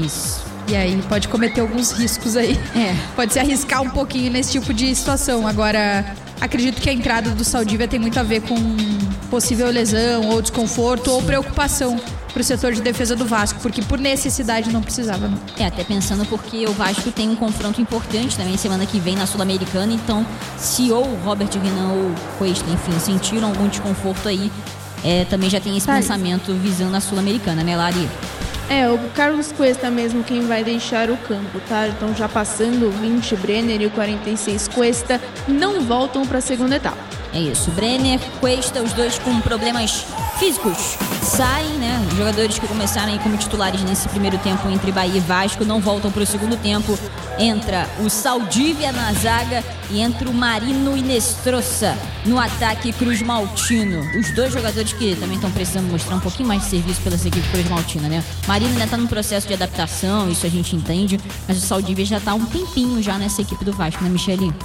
Isso. E aí pode cometer alguns riscos aí. Pode se arriscar um pouquinho nesse tipo de situação. Agora, acredito que a entrada do Saldívia tem muito a ver com possível lesão ou desconforto ou preocupação pro setor de defesa do Vasco, porque por necessidade não precisava, não. Até pensando porque o Vasco tem um confronto importante também semana que vem na Sul-Americana, então se ou o Robert Renan ou o Cuesta, enfim, sentiram algum desconforto aí, também já tem esse pensamento visando a Sul-Americana, né, Lari? O Carlos Cuesta mesmo quem vai deixar o campo, tá? Então já passando o 20, Brenner e o 46, Cuesta não voltam para a segunda etapa. É isso, Brenner, Cuesta, os dois com problemas físicos, saem, né? Os jogadores que começaram aí como titulares nesse primeiro tempo entre Bahia e Vasco não voltam para o segundo tempo. Entra o Saldívia na zaga e entra o Marino Inestrosa no ataque Cruz Maltino. Os dois jogadores que também estão precisando mostrar um pouquinho mais de serviço pela equipe Cruz Maltina, né? Marino ainda está num processo de adaptação, isso a gente entende, mas o Saldívia já está há um tempinho já nessa equipe do Vasco, né, Michele?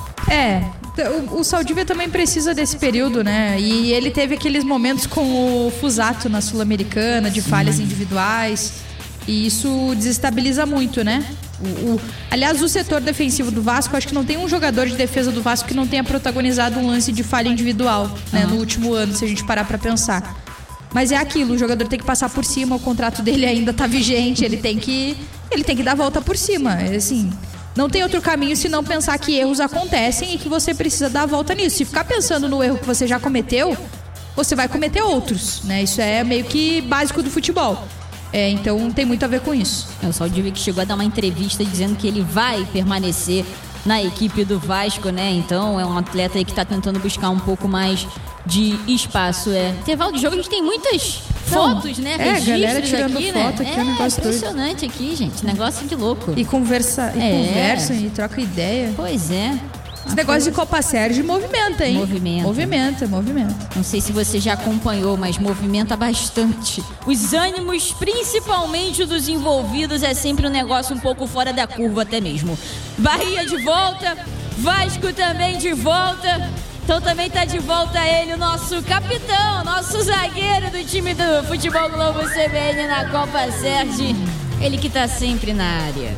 O Saldívia também precisa desse período, né? E ele teve aqueles momentos com o Fusato na Sul-Americana, de falhas individuais, e isso desestabiliza muito, né? Aliás, o setor defensivo do Vasco, acho que não tem um jogador de defesa do Vasco que não tenha protagonizado um lance de falha individual, né, no último ano, se a gente parar pra pensar. Mas é aquilo, o jogador tem que passar por cima, o contrato dele ainda tá vigente, ele tem que dar a volta por cima, assim. Não tem outro caminho senão pensar que erros acontecem e que você precisa dar a volta nisso. Se ficar pensando no erro que você já cometeu, você vai cometer outros, né? Isso é meio que básico do futebol. Então tem muito a ver com isso. O Saldívia que chegou a dar uma entrevista dizendo que ele vai permanecer na equipe do Vasco, né? Então é um atleta aí que tá tentando buscar um pouco mais de espaço. Intervalo de jogo, a gente tem muitas fotos, né? Registros galera tirando aqui, foto né? Aqui, é um negócio impressionante doido. Aqui, gente. Negócio de louco. E conversam e trocam ideia. Pois é. Esse negócio de Copa Sérgio movimenta, hein? Movimenta. Não sei se você já acompanhou, mas movimenta bastante. Os ânimos, principalmente dos envolvidos, é sempre um negócio um pouco fora da curva até mesmo. Bahia de volta, Vasco também de volta. Então também tá de volta ele, o nosso capitão, nosso zagueiro do time do Futebol Globo CBN na Copa Sérgio. Ele que tá sempre na área.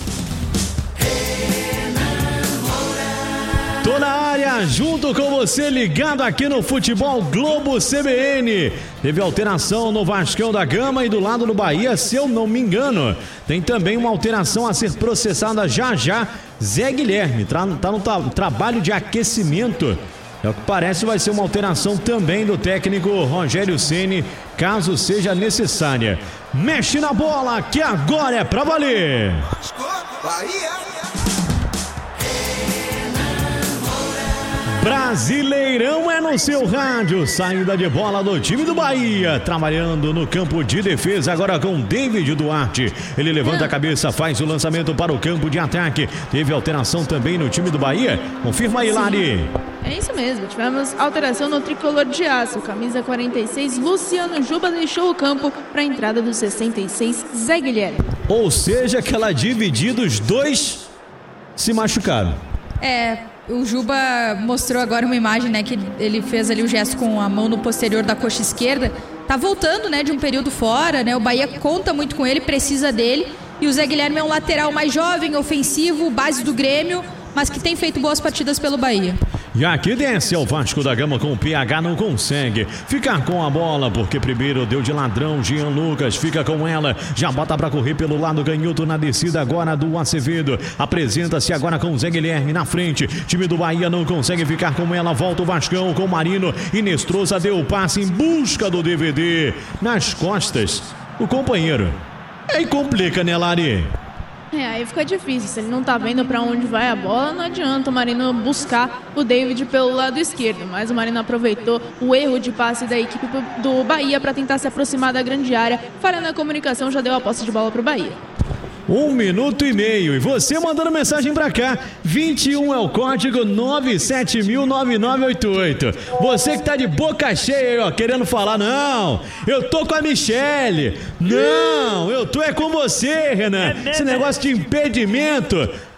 Tô na área, junto com você, ligado aqui no Futebol Globo CBN. Teve alteração no Vascão da Gama e do lado do Bahia, se eu não me engano. Tem também uma alteração a ser processada já. Zé Guilherme, tá no trabalho de aquecimento. É o que parece, vai ser uma alteração também do técnico Rogério Ceni, caso seja necessária. Mexe na bola, que agora é pra valer. Brasileirão é no seu rádio, saída de bola do time do Bahia, trabalhando no campo de defesa agora com David Duarte. Ele levanta a cabeça, faz o lançamento para o campo de ataque. Teve alteração também no time do Bahia? Confirma aí, Lari. É isso mesmo, tivemos alteração no tricolor de aço. Camisa 46, Luciano Juba deixou o campo para a entrada do 66, Zé Guilherme. Ou seja, aquela dividida, os dois se machucaram. O Juba mostrou agora uma imagem, né, que ele fez ali o gesto com a mão no posterior da coxa esquerda. Tá voltando, né, de um período fora, né? O Bahia conta muito com ele, precisa dele. E o Zé Guilherme é um lateral mais jovem, ofensivo, base do Grêmio, mas que tem feito boas partidas pelo Bahia. E aqui desce o Vasco da Gama com o PH, não consegue ficar com a bola, porque primeiro deu de ladrão, Jean Lucas fica com ela, já bota pra correr pelo lado canhoto na descida agora do Acevedo, apresenta-se agora com o Zé Guilherme na frente, time do Bahia não consegue ficar com ela, volta o Vascão com o Marino, Inestrosa deu o passe em busca do DVD, nas costas, o companheiro. Aí complica, né, Lari? Aí fica difícil, se ele não tá vendo pra onde vai a bola, não adianta o Marino buscar o David pelo lado esquerdo, mas o Marino aproveitou o erro de passe da equipe do Bahia para tentar se aproximar da grande área, falha na comunicação, já deu a posse de bola pro Bahia. 1 minuto e meio, e você mandando mensagem pra cá, 21 é o código 970009988. Você que tá de boca cheia aí, ó, querendo falar, não, eu tô com a Michele, não, eu tô com você, Renan, esse negócio de impedimento,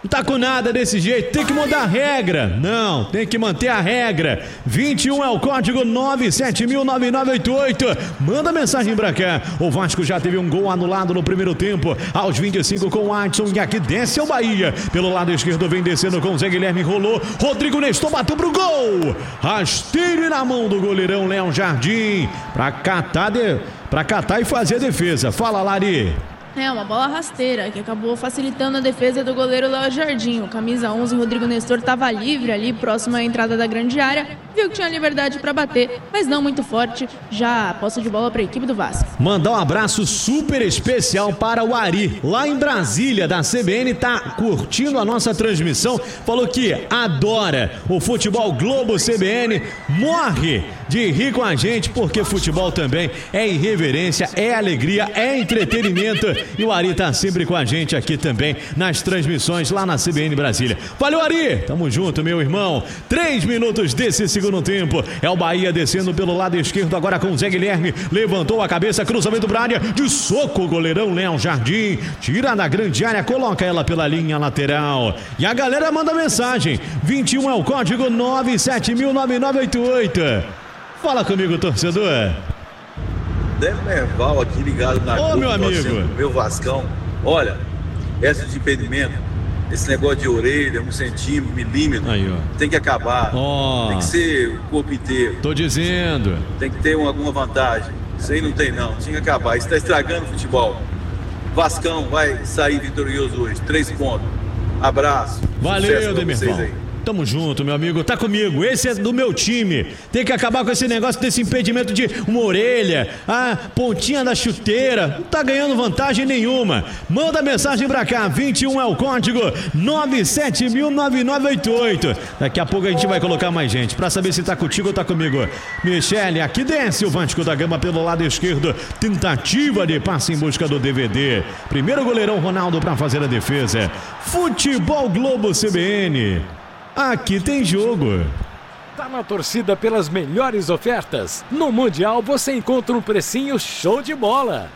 Não tá com nada desse jeito, tem que mudar a regra. Não, tem que manter a regra. 21 é o código 970009988. Manda mensagem pra cá. O Vasco já teve um gol anulado no primeiro tempo, aos 25 com o Adson, e aqui desce o Bahia. Pelo lado esquerdo vem descendo com o Zé Guilherme, rolou. Rodrigo Nestor bateu pro gol. Rasteiro e na mão do goleirão Léo Jardim. Pra catar e fazer a defesa. Fala, Lari. É, uma bola rasteira que acabou facilitando a defesa do goleiro Léo Jardim. O camisa 11, Rodrigo Nestor, estava livre ali, próximo à entrada da grande área. Viu que tinha liberdade para bater, mas não muito forte. Já posse de bola para a equipe do Vasco. Mandar um abraço super especial para o Ari, lá em Brasília, da CBN, tá curtindo a nossa transmissão. Falou que adora o Futebol Globo CBN, morre de rir com a gente, porque futebol também é irreverência, é alegria, é entretenimento. E o Ari tá sempre com a gente aqui também nas transmissões lá na CBN Brasília. Valeu, Ari! Tamo junto, meu irmão. 3 minutos desse segundo tempo. É o Bahia descendo pelo lado esquerdo agora com o Zé Guilherme. Levantou a cabeça, cruzamento pra área. De soco, o goleirão Léo Jardim. Tira da grande área, coloca ela pela linha lateral. E a galera manda mensagem. 21 é o código 970009988. Fala comigo, torcedor. Demerval aqui ligado na Ô, meu amigo. Meu Vascão. Olha, essa de impedimento, esse negócio de orelha, 1 centímetro, milímetro, aí, ó, tem que acabar. Tem que ser o corpo inteiro. Tô dizendo. Tem que ter alguma vantagem. Isso aí não tem, não. Tinha que acabar. Isso tá estragando o futebol. Vascão vai sair vitorioso hoje. 3 pontos. Abraço. Valeu, Demerval. Tamo junto, meu amigo. Tá comigo. Esse é do meu time. Tem que acabar com esse negócio desse impedimento de uma orelha, a pontinha da chuteira. Não tá ganhando vantagem nenhuma. Manda mensagem pra cá. 21 é o código 970009988. Daqui a pouco a gente vai colocar mais gente pra saber se tá contigo ou tá comigo. Michele, aqui desce o Vasco da Gama pelo lado esquerdo. Tentativa de passe em busca do DVD. Primeiro goleirão Ronaldo pra fazer a defesa. Futebol Globo CBN. Aqui tem jogo. Tá na torcida pelas melhores ofertas? No Mundial você encontra um precinho show de bola.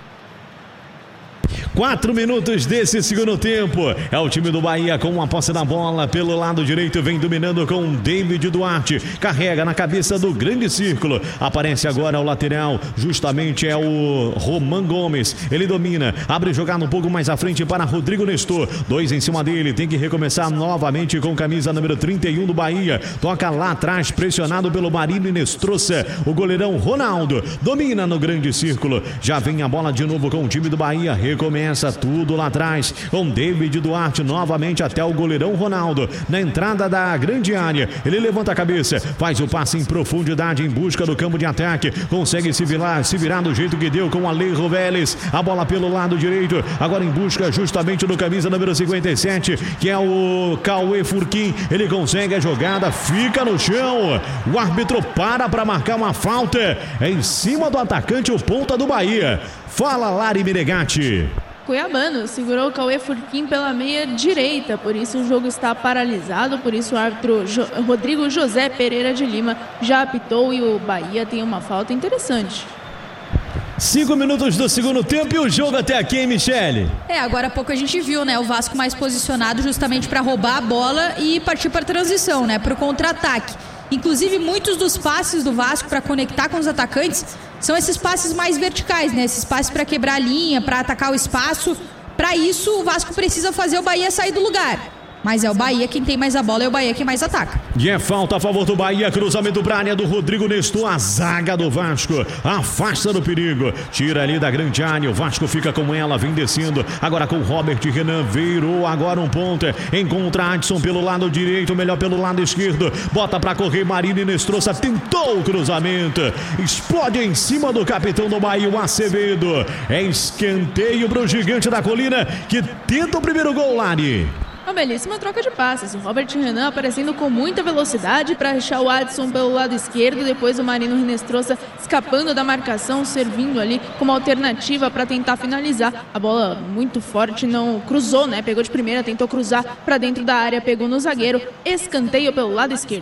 4 minutos desse segundo tempo. É o time do Bahia com a posse da bola. Pelo lado direito vem dominando com David Duarte. Carrega na cabeça do grande círculo. Aparece agora o lateral. Justamente é o Roman Gomes. Ele domina. Abre jogada um pouco mais à frente para Rodrigo Nestor. 2 em cima dele. Tem que recomeçar novamente com camisa número 31 do Bahia. Toca lá atrás, pressionado pelo Marinho e Nestroça. O goleirão Ronaldo domina no grande círculo. Já vem a bola de novo com o time do Bahia. Recomeça tudo lá atrás com David Duarte novamente até o goleirão Ronaldo na entrada da grande área. Ele levanta a cabeça, faz o passe em profundidade em busca do campo de ataque, consegue se virar do jeito que deu com Alejo Vélez. A bola pelo lado direito, agora em busca justamente do camisa número 57, que é o Cauê Furquim. Ele consegue a jogada, fica no chão. O árbitro para marcar uma falta em cima do atacante, o ponta do Bahia. Fala, Lari Menegatti. Cuiabano segurou o Cauê Furquim pela meia direita, por isso o jogo está paralisado, por isso o árbitro Rodrigo José Pereira de Lima já apitou e o Bahia tem uma falta interessante. 5 minutos do segundo tempo e o jogo até aqui, hein, Michele? Agora há pouco a gente viu, né, o Vasco mais posicionado justamente para roubar a bola e partir para a transição, né, para o contra-ataque. Inclusive, muitos dos passes do Vasco para conectar com os atacantes são esses passes mais verticais, né? Esses passes para quebrar a linha, para atacar o espaço. Para isso, o Vasco precisa fazer o Bahia sair do lugar. Mas é o Bahia quem tem mais a bola, é o Bahia quem mais ataca. E é falta a favor do Bahia, cruzamento para a área do Rodrigo Nestor, a zaga do Vasco afasta do perigo, tira ali da grande área, o Vasco fica com ela, vem descendo, agora com Robert Renan, virou agora um ponta, encontra Adson pelo lado direito, melhor pelo lado esquerdo, bota para correr Marinho e Nestroça, tentou o cruzamento, explode em cima do capitão do Bahia, o Acevedo, é escanteio para o gigante da colina, que tenta o primeiro gol, Lari. Uma belíssima troca de passes. O Robert Renan aparecendo com muita velocidade para achar o Adson pelo lado esquerdo. Depois o Marino Nestroça escapando da marcação, servindo ali como alternativa para tentar finalizar. A bola muito forte, não cruzou, né? Pegou de primeira, tentou cruzar para dentro da área, pegou no zagueiro. Escanteio pelo lado esquerdo.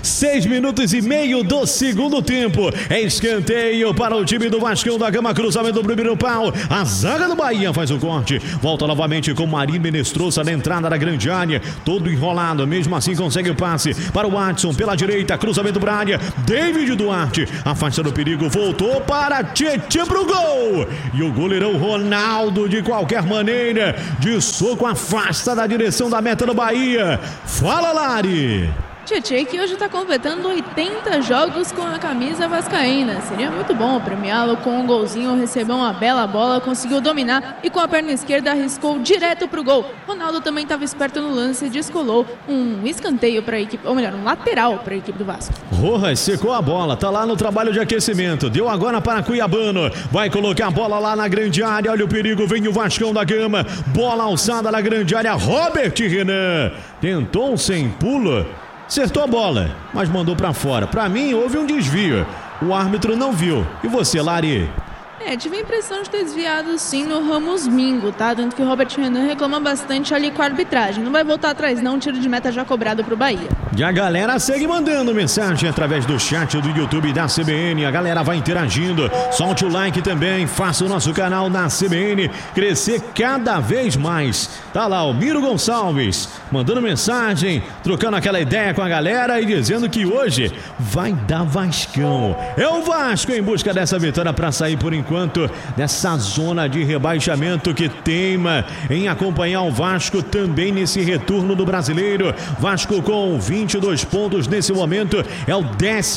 6 minutos e meio do segundo tempo. É escanteio para o time do Vascão da Gama. Cruzamento do primeiro pau. A zaga do Bahia faz o corte. Volta novamente com Marinho Menestrosa na entrada da grande área. Todo enrolado. Mesmo assim consegue o passe para o Watson pela direita. Cruzamento para a área. David Duarte afasta do perigo. Voltou para Tietê pro gol. E o goleirão Ronaldo, de qualquer maneira, de soco afasta da direção da meta do Bahia. Fala, Lari! Tietê, que hoje está completando 80 jogos com a camisa vascaína. Seria muito bom premiá-lo com um golzinho, recebeu uma bela bola, conseguiu dominar e com a perna esquerda arriscou direto para o gol. Ronaldo também estava esperto no lance e descolou um escanteio para a equipe, ou melhor, um lateral para a equipe do Vasco. Rojas secou a bola, tá lá no trabalho de aquecimento, deu agora para Cuiabano, vai colocar a bola lá na grande área, olha o perigo, vem o Vascão da Gama, bola alçada na grande área, Robert Renan, tentou um sem pulo, acertou a bola, mas mandou pra fora. Pra mim, houve um desvio. O árbitro não viu. E você, Lari? Tive a impressão de ter desviado sim no Ramos Mingo, tá? Tanto que o Robert Renan reclama bastante ali com a arbitragem. Não vai voltar atrás não, tiro de meta já cobrado pro Bahia. E a galera segue mandando mensagem através do chat do YouTube da CBN. A galera vai interagindo. Solte o like também, faça o nosso canal na CBN crescer cada vez mais. Tá lá o Miro Gonçalves mandando mensagem, trocando aquela ideia com a galera e dizendo que hoje vai dar Vascão. É o Vasco em busca dessa vitória para sair por enquanto dessa zona de rebaixamento que teima em acompanhar o Vasco também nesse retorno do Brasileiro. Vasco com 22 pontos nesse momento, é o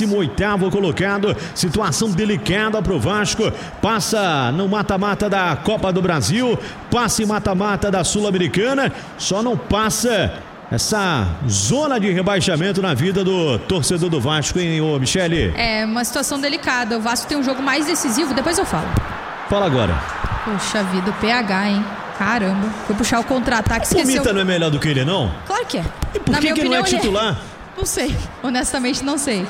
18º colocado, situação delicada para o Vasco, passa no mata-mata da Copa do Brasil, passa em mata-mata da Sul-Americana, só não passa essa zona de rebaixamento na vida do torcedor do Vasco, hein, ô Michele? É uma situação delicada. O Vasco tem um jogo mais decisivo, depois eu falo. Fala agora. Poxa vida, o PH, hein? Caramba, foi puxar o contra-ataque, esqueceu. O Mita não é melhor do que ele, não? Claro que é. E por que ele não é titular? Não sei, honestamente não sei.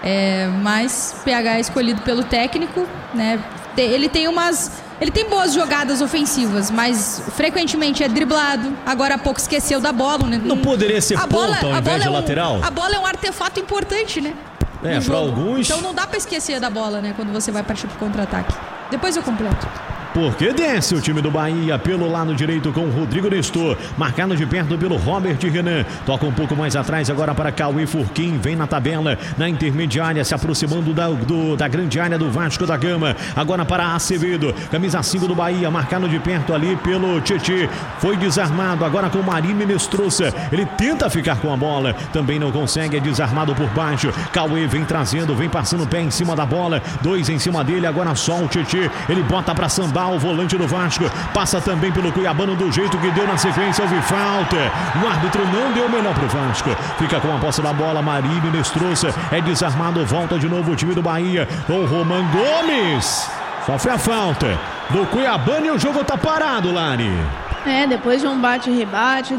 Mas PH é escolhido pelo técnico, né? Ele tem boas jogadas ofensivas, mas frequentemente é driblado. Agora há pouco esqueceu da bola, né? Não poderia ser ponta ao invés de lateral? A bola é um artefato importante, né? Para alguns. Então não dá pra esquecer da bola, né? Quando você vai partir pro contra-ataque. Depois eu completo. Porque desce o time do Bahia pelo lado direito com o Rodrigo Nestor, marcado de perto pelo Robert Renan, toca um pouco mais atrás agora para Cauê Furquim, vem na tabela, na intermediária, se aproximando da grande área do Vasco da Gama, agora para Acevedo, camisa 5 do Bahia, marcado de perto ali pelo Tietê, foi desarmado agora com o Marinho Menestrosa, ele tenta ficar com a bola, também não consegue, é desarmado por baixo, Cauê vem trazendo, vem passando o pé em cima da bola, 2 em cima dele, agora só o Tietê, ele bota para sambar o volante do Vasco, passa também pelo Cuiabano do jeito que deu na sequência, houve falta, o árbitro não deu o melhor pro Vasco, fica com a posse da bola, Marinho Menestrosa, é desarmado, volta de novo o time do Bahia, com o Roman Gomes, sofre a falta do Cuiabano e o jogo tá parado, Lari. Depois de um bate-rebate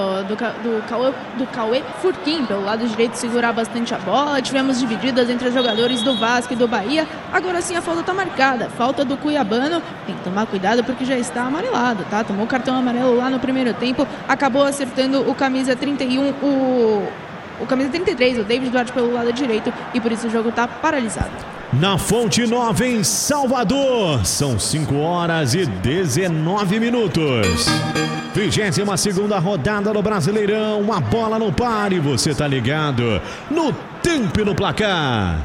do Cauê Furquim, pelo lado direito segurar bastante a bola, tivemos divididas entre os jogadores do Vasco e do Bahia, agora sim a falta está marcada, falta do Cuiabano, tem que tomar cuidado porque já está amarelado, tá? Tomou cartão amarelo lá no primeiro tempo, acabou acertando o camisa 31, o camisa 33, o David Duarte pelo lado direito, e por isso o jogo está paralisado. Na Fonte Nova, em Salvador, são 5 horas e 19 minutos. 22ª rodada do Brasileirão, a bola não para e você tá ligado no tempo e no placar.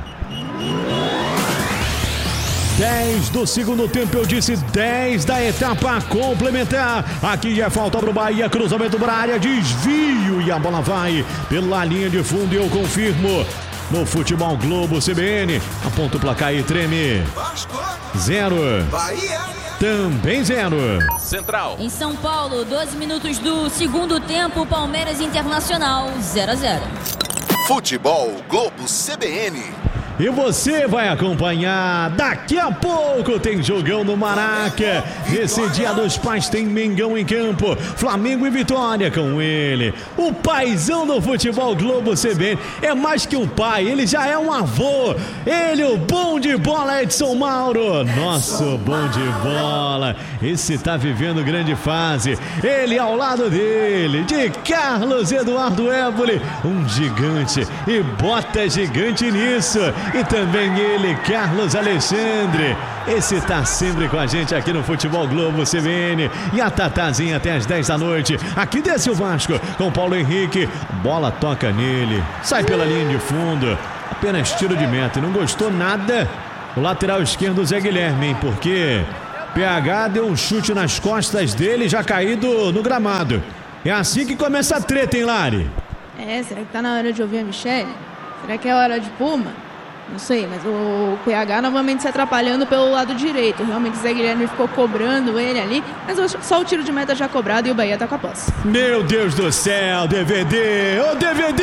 10 do segundo tempo, eu disse 10 da etapa complementar. Aqui é falta pro Bahia, cruzamento para a área, desvio e a bola vai pela linha de fundo e eu confirmo. No Futebol Globo CBN, aponta o placar e treme. 0. Bahia. Também 0. Central. Em São Paulo, 12 minutos do segundo tempo, Palmeiras Internacional 0-0. Futebol Globo CBN. E você vai acompanhar. Daqui a pouco tem jogão no Maraca. Nesse Dia dos Pais tem Mengão em campo. Flamengo e Vitória com ele. O paizão do Futebol Globo CBN. É mais que um pai, ele já é um avô. Ele, o bom de bola, Edson Mauro. Nosso bom de bola. Esse tá vivendo grande fase. Ele ao lado dele, de Carlos Eduardo Éboli. Um gigante. E bota gigante nisso. E também ele, Carlos Alexandre. Esse tá sempre com a gente aqui no Futebol Globo CBN. E a Tatazinha até as 10 da noite. Aqui desce o Vasco com Paulo Henrique. Bola toca nele. Sai pela linha de fundo. Apenas tiro de meta. E não gostou nada o lateral esquerdo Zé Guilherme, hein? Porque PH deu um chute nas costas dele, já caído no gramado. É assim que começa a treta, hein, Lari? Será que tá na hora de ouvir a Michele? Será que é hora de Puma? Não sei, mas o PH novamente se atrapalhando pelo lado direito. Realmente o Zé Guilherme ficou cobrando ele ali, mas só o tiro de meta já cobrado e o Bahia tá com a posse. Meu Deus do céu, DVD! Ô DVD!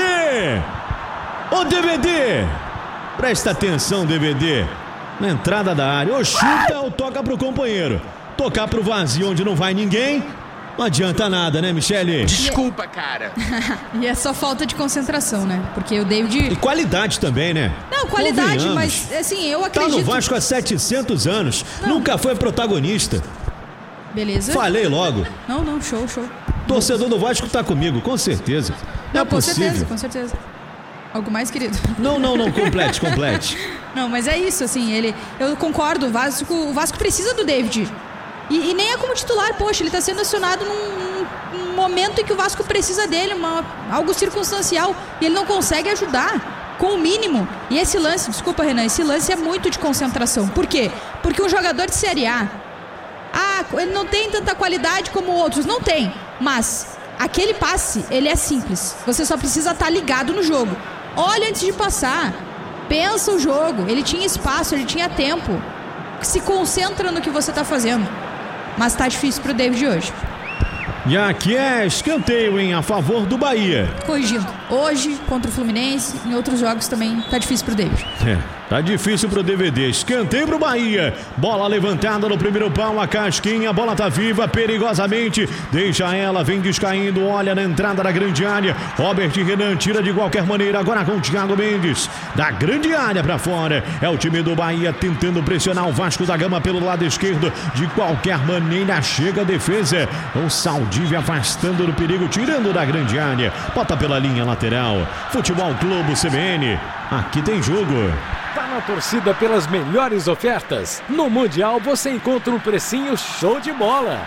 Ô DVD! Presta atenção, DVD. Na entrada da área, ou chuta ou toca pro companheiro. Tocar pro vazio onde não vai ninguém, não adianta nada, né, Michele? Desculpa, cara. E é só falta de concentração, né? Porque o David... E qualidade também, né? Não, qualidade, mas assim, eu acredito... Tá no Vasco há 700 anos, nunca foi protagonista. Beleza. Falei logo. Não, show. Torcedor do Vasco tá comigo, com certeza. Não é possível. Com certeza. Algo mais, querido? Não, complete. Não, mas é isso, assim, eu concordo, o Vasco precisa do David. E nem é como titular, poxa, ele tá sendo acionado num momento em que o Vasco precisa dele, algo circunstancial, e ele não consegue ajudar, com o mínimo. E esse lance, desculpa, Renan, esse lance é muito de concentração. Por quê? Porque um jogador de Série A, ele não tem tanta qualidade como outros, não tem, mas aquele passe, ele é simples, você só precisa estar ligado no jogo. Olha antes de passar, pensa o jogo, ele tinha espaço, ele tinha tempo, se concentra no que você está fazendo. Mas tá difícil pro David hoje. E aqui é escanteio, hein, a favor do Bahia. Corrigindo, hoje contra o Fluminense, em outros jogos também tá difícil pro David. Tá difícil pro DVD. Escanteio pro Bahia. Bola levantada no primeiro pau, a casquinha, a bola tá viva perigosamente. Deixa ela, vem descaindo, olha na entrada da grande área. Robert Renan tira de qualquer maneira, agora com o Thiago Mendes. Da grande área pra fora. É o time do Bahia tentando pressionar o Vasco da Gama pelo lado esquerdo. De qualquer maneira chega a defesa. O Saldívia afastando do perigo, tirando da grande área. Bota pela linha lateral. Futebol Globo CBN. Aqui tem jogo. Tá na torcida pelas melhores ofertas? No Mundial você encontra um precinho show de bola.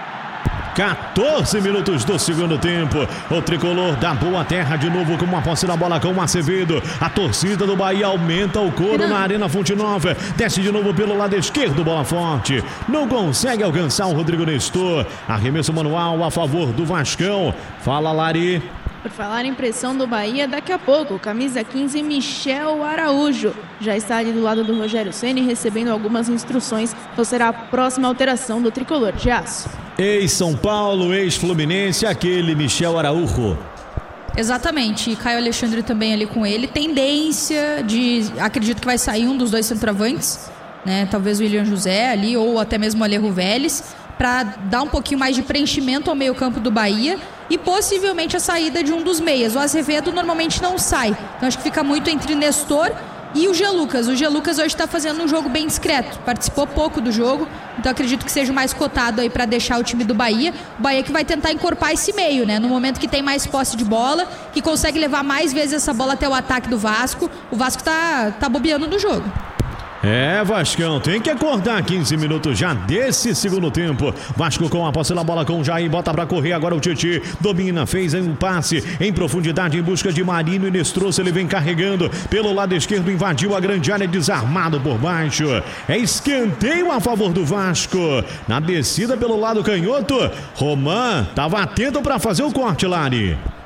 14 minutos do segundo tempo. O tricolor da Boa Terra de novo com uma posse na bola com o Acevedo. A torcida do Bahia aumenta o coro na Arena Fonte Nova. Desce de novo pelo lado esquerdo, bola forte. Não consegue alcançar o Rodrigo Nestor. Arremesso manual a favor do Vascão. Fala, Lari. Por falar em pressão do Bahia, daqui a pouco, camisa 15, Michel Araújo. Já está ali do lado do Rogério Ceni recebendo algumas instruções. Qual será a próxima alteração do tricolor de aço? Ex-São Paulo, ex-Fluminense, aquele Michel Araújo. Exatamente, e Caio Alexandre também ali com ele. Tendência de, acredito que vai sair um dos dois centroavantes, né? Talvez o William José ali, ou até mesmo o Alejo Vélez, para dar um pouquinho mais de preenchimento ao meio campo do Bahia. E possivelmente a saída de um dos meias. O Azevedo normalmente não sai, então acho que fica muito entre Nestor e o Jean Lucas. O Jean Lucas hoje está fazendo um jogo bem discreto, participou pouco do jogo, então acredito que seja o mais cotado aí para deixar o time do Bahia. O Bahia que vai tentar encorpar esse meio, né? No momento que tem mais posse de bola, que consegue levar mais vezes essa bola até o ataque do Vasco. O Vasco tá bobeando no jogo. Vascão, tem que acordar. 15 minutos já desse segundo tempo. Vasco com a posse da bola com o Jair, bota pra correr agora o Tietê, domina, fez um passe em profundidade em busca de Marinho e Nestroça, ele vem carregando pelo lado esquerdo, invadiu a grande área, desarmado por baixo. É escanteio a favor do Vasco. Na descida pelo lado canhoto, Roman tava atento pra fazer o corte, Lari.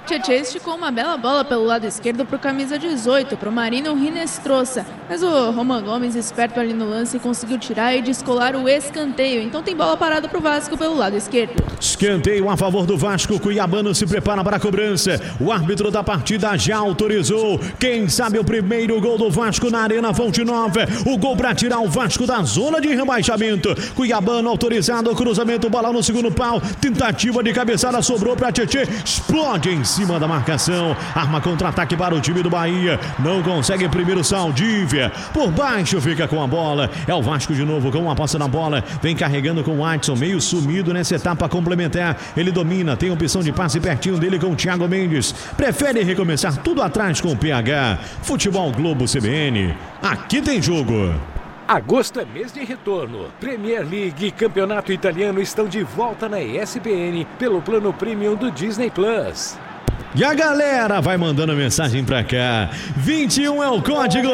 Tietê esticou uma bela bola pelo lado esquerdo para o camisa 18, para o Marino Rinestrosa. Mas o Roman Gomes, esperto ali no lance, conseguiu tirar e descolar o escanteio. Então tem bola parada para o Vasco pelo lado esquerdo. Escanteio a favor do Vasco. Cuiabano se prepara para a cobrança. O árbitro da partida já autorizou. Quem sabe o primeiro gol do Vasco na Arena Fonte Nova. O gol para tirar o Vasco da zona de rebaixamento. Cuiabano autorizado. Cruzamento, bola no segundo pau. Tentativa de cabeçada, sobrou para Tietê. Explode em cima da marcação. Arma contra-ataque para o time do Bahia. Não consegue primeiro Saldívia. Por baixo fica com a bola. É o Vasco de novo com uma posse na bola. Vem carregando com o Adson, meio sumido nessa etapa complementar. Ele domina, tem opção de passe pertinho dele com o Thiago Mendes. Prefere recomeçar tudo atrás com o PH. Futebol Globo CBN. Aqui tem jogo. Agosto é mês de retorno. Premier League e Campeonato Italiano estão de volta na ESPN pelo plano premium do Disney Plus. E a galera vai mandando mensagem pra cá. 21 é o código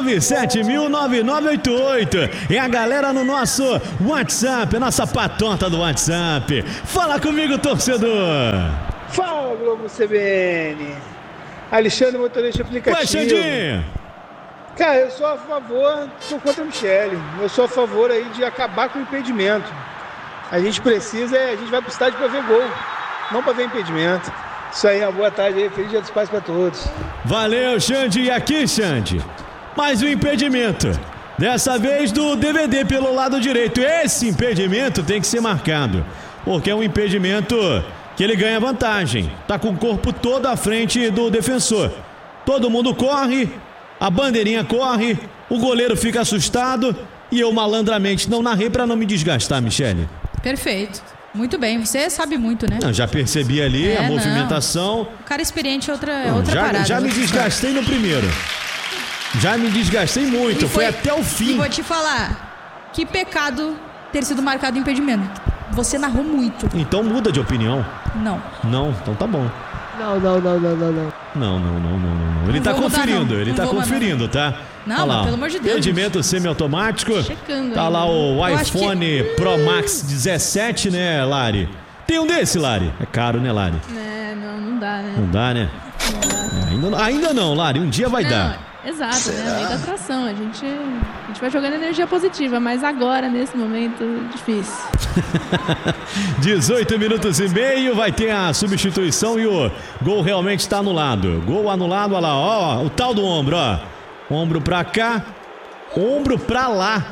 970009988. É a galera no nosso WhatsApp, a nossa patota do WhatsApp. Fala comigo, torcedor. Fala, Globo CBN. Alexandre, motorista aplicativo. Vai, Xandinho. Cara, eu sou a favor, sou contra o Michele. Eu sou a favor aí de acabar com o impedimento. A gente vai pro estádio pra ver gol, não pra ver impedimento. Isso aí, uma boa tarde aí, feliz Dia dos Pais pra todos. Valeu, Xande. E aqui, Xande, mais um impedimento. Dessa vez do DVD pelo lado direito. Esse impedimento tem que ser marcado, porque é um impedimento que ele ganha vantagem. Tá com o corpo todo à frente do defensor. Todo mundo corre. A bandeirinha corre, o goleiro fica assustado e eu malandramente não narrei para não me desgastar, Michele. Perfeito. Muito bem, você sabe muito, né? Não, já percebi ali a movimentação. O cara experiente é outra parada. Já me desgastei no primeiro. Já me desgastei muito, foi até o fim. E vou te falar, que pecado ter sido marcado impedimento. Você narrou muito. Então muda de opinião. Não. Não, então tá bom. Não. Não. Ele tá conferindo, ele tá conferindo, tá? Não, mas pelo amor de Deus. Impedimento semiautomático. Checando. Tá lá o iPhone Pro Max 17, né, Lari? Tem um desse, Lari? É caro, né, Lari? Não dá, né? Não dá, né? Ainda não, Lari. Um dia vai dar. Exato, né? Lei da atração. A gente vai jogando energia positiva, mas agora, nesse momento, difícil. 18 minutos e meio, vai ter a substituição e o gol realmente está anulado. Gol anulado, olha lá, ó, o tal do ombro, ó. Ombro pra cá, ombro pra lá.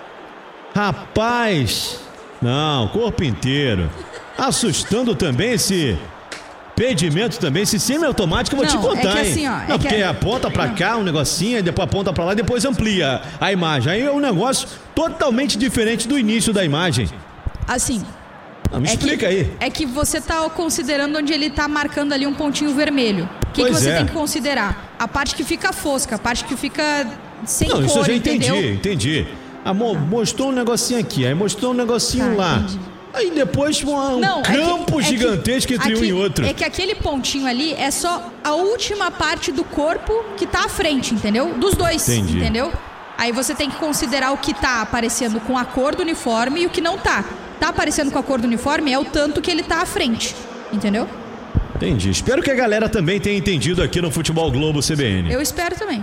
Rapaz, não, corpo inteiro. Assustando também esse impedimento também, esse semiautomático, eu vou te contar, assim, ó, não, porque aponta pra cá um negocinho, depois aponta pra lá e depois amplia a imagem. Aí é um negócio totalmente diferente do início da imagem. Assim. Me explica aí. É que você tá considerando onde ele tá marcando ali um pontinho vermelho. O que você tem que considerar? A parte que fica fosca, a parte que fica sem cor, isso eu já entendeu? entendi. Mostrou um negocinho aqui, aí mostrou um negocinho lá. Entendi. Aí depois campo gigantesco entre um e outro. É que aquele pontinho ali é só a última parte do corpo que tá à frente, entendeu? Dos dois, entendeu? Aí você tem que considerar o que tá aparecendo com a cor do uniforme e o que não tá. Tá aparecendo com a cor do uniforme é o tanto que ele tá à frente, entendeu? Entendi. Espero que a galera também tenha entendido aqui no Futebol Globo CBN. Eu espero também.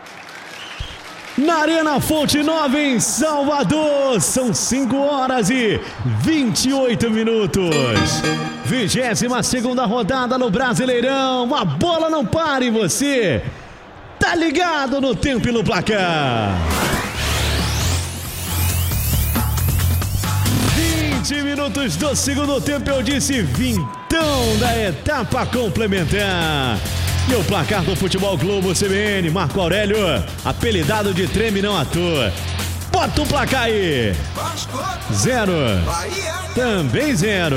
Na Arena Fonte Nova, em Salvador, são 5h28. 22ª rodada no Brasileirão. A bola não para e você tá ligado no tempo e no placar. 20 minutos do segundo tempo, eu disse vintão da etapa complementar. E o placar do Futebol Globo CBN, Marco Aurélio, apelidado de Treme não à toa. Bota o placar aí. 0. Também 0.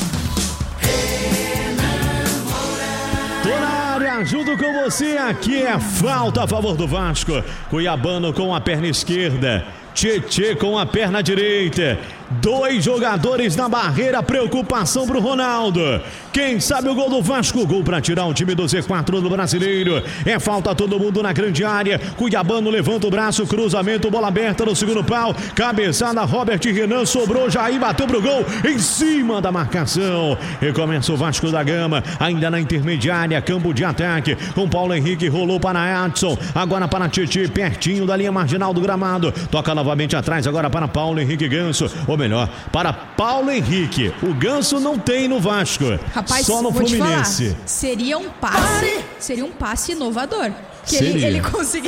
Tô na área, junto com você. Aqui é falta a favor do Vasco. Cuiabano com a perna esquerda. Tietê com a perna direita. 2 jogadores na barreira, preocupação pro Ronaldo. Quem sabe o gol do Vasco? Gol para tirar o time do Z4 do Brasileiro. É falta todo mundo na grande área. Cuiabano levanta o braço, cruzamento, bola aberta no segundo pau. Cabeçada, Robert Renan, sobrou, Jair bateu pro gol, em cima da marcação. Recomeça o Vasco da Gama, ainda na intermediária, campo de ataque, com Paulo Henrique, rolou para Adson, agora para Titi, pertinho da linha marginal do gramado. Toca novamente atrás, agora para Paulo Henrique Ganso, ou melhor, para Paulo Henrique. O Ganso não tem no Vasco. Rapaz, só no Fluminense. Falar, seria um passe inovador. Que ele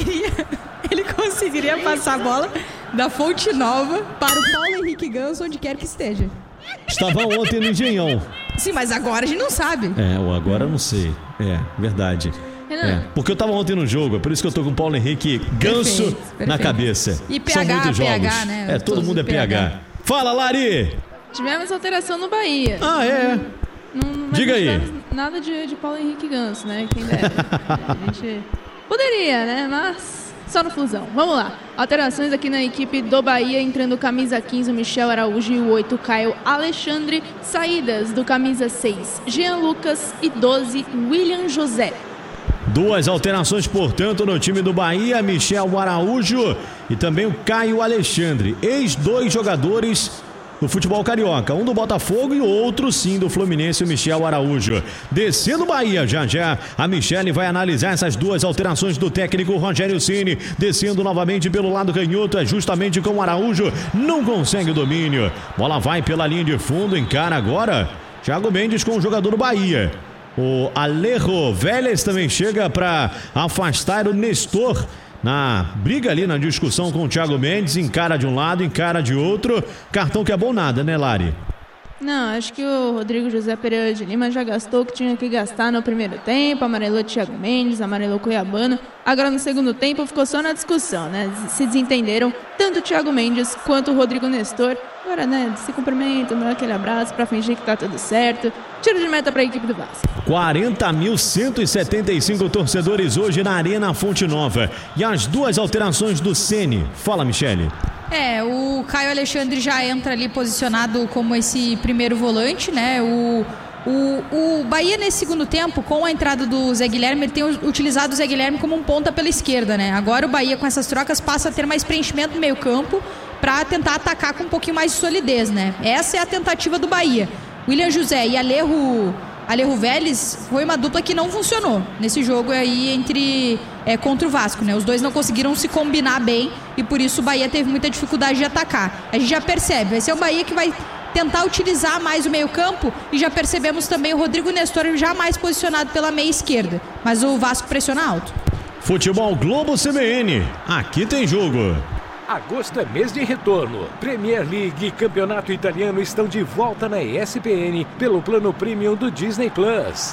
conseguiria passar a bola da Fonte Nova para o Paulo Henrique Ganso, onde quer que esteja. Estava ontem no Engenhão. Sim, mas agora a gente não sabe. Agora eu não sei. Verdade. Porque eu tava ontem no jogo, é por isso que eu tô com o Paulo Henrique Ganso perfeito. Na cabeça. E PH, são muitos jogos. PH, né? Todo mundo é PH. Fala, Lari! Tivemos alteração no Bahia. Não diga aí. Nada de Paulo Henrique Ganso, né? Quem dera. A gente poderia, né? Mas só no Flusão. Vamos lá. Alterações aqui na equipe do Bahia, entrando camisa 15, o Michel Araújo, e o 8, Caio Alexandre. Saídas do camisa 6, Jean Lucas, e 12, William José. 2 alterações, portanto, no time do Bahia, Michel Araújo e também o Caio Alexandre, ex-2 jogadores do futebol carioca, um do Botafogo e outro sim do Fluminense, o Michel Araújo. Descendo o Bahia, já a Michele vai analisar essas 2 alterações do técnico Rogério Ceni. Descendo novamente pelo lado canhoto, é justamente com o Araújo, não consegue o domínio. Bola vai pela linha de fundo, encara agora Thiago Mendes com o jogador do Bahia. O Alejo Vélez também chega para afastar o Nestor na briga ali, na discussão com o Thiago Mendes. Encara de um lado, encara de outro. Cartão que é bom nada, né, Lari? Não, acho que o Rodrigo José Pereira de Lima já gastou o que tinha que gastar no primeiro tempo. Amarelou Thiago Mendes, amarelou Cuiabano. Agora no segundo tempo ficou só na discussão, né? Se desentenderam tanto o Thiago Mendes quanto o Rodrigo Nestor. Agora, né, se cumprimentam, dá aquele abraço pra fingir que tá tudo certo. Tiro de meta pra equipe do Vasco. 40.175 torcedores hoje na Arena Fonte Nova. E as 2 alterações do Ceni. Fala, Michele. O Caio Alexandre já entra ali posicionado como esse primeiro volante, né? O Bahia nesse segundo tempo, com a entrada do Zé Guilherme, ele tem utilizado o Zé Guilherme como um ponta pela esquerda, né? Agora o Bahia, com essas trocas, passa a ter mais preenchimento no meio campo para tentar atacar com um pouquinho mais de solidez, né? Essa é a tentativa do Bahia. William José e Alejo Vélez foi uma dupla que não funcionou nesse jogo aí contra o Vasco, né? Os dois não conseguiram se combinar bem e por isso o Bahia teve muita dificuldade de atacar. A gente já percebe, vai ser o Bahia que vai tentar utilizar mais o meio campo e já percebemos também o Rodrigo Nestor já mais posicionado pela meia esquerda, mas o Vasco pressiona alto. Futebol Globo CBN, aqui tem jogo. Agosto é mês de retorno. Premier League e Campeonato Italiano estão de volta na ESPN pelo plano premium do Disney Plus.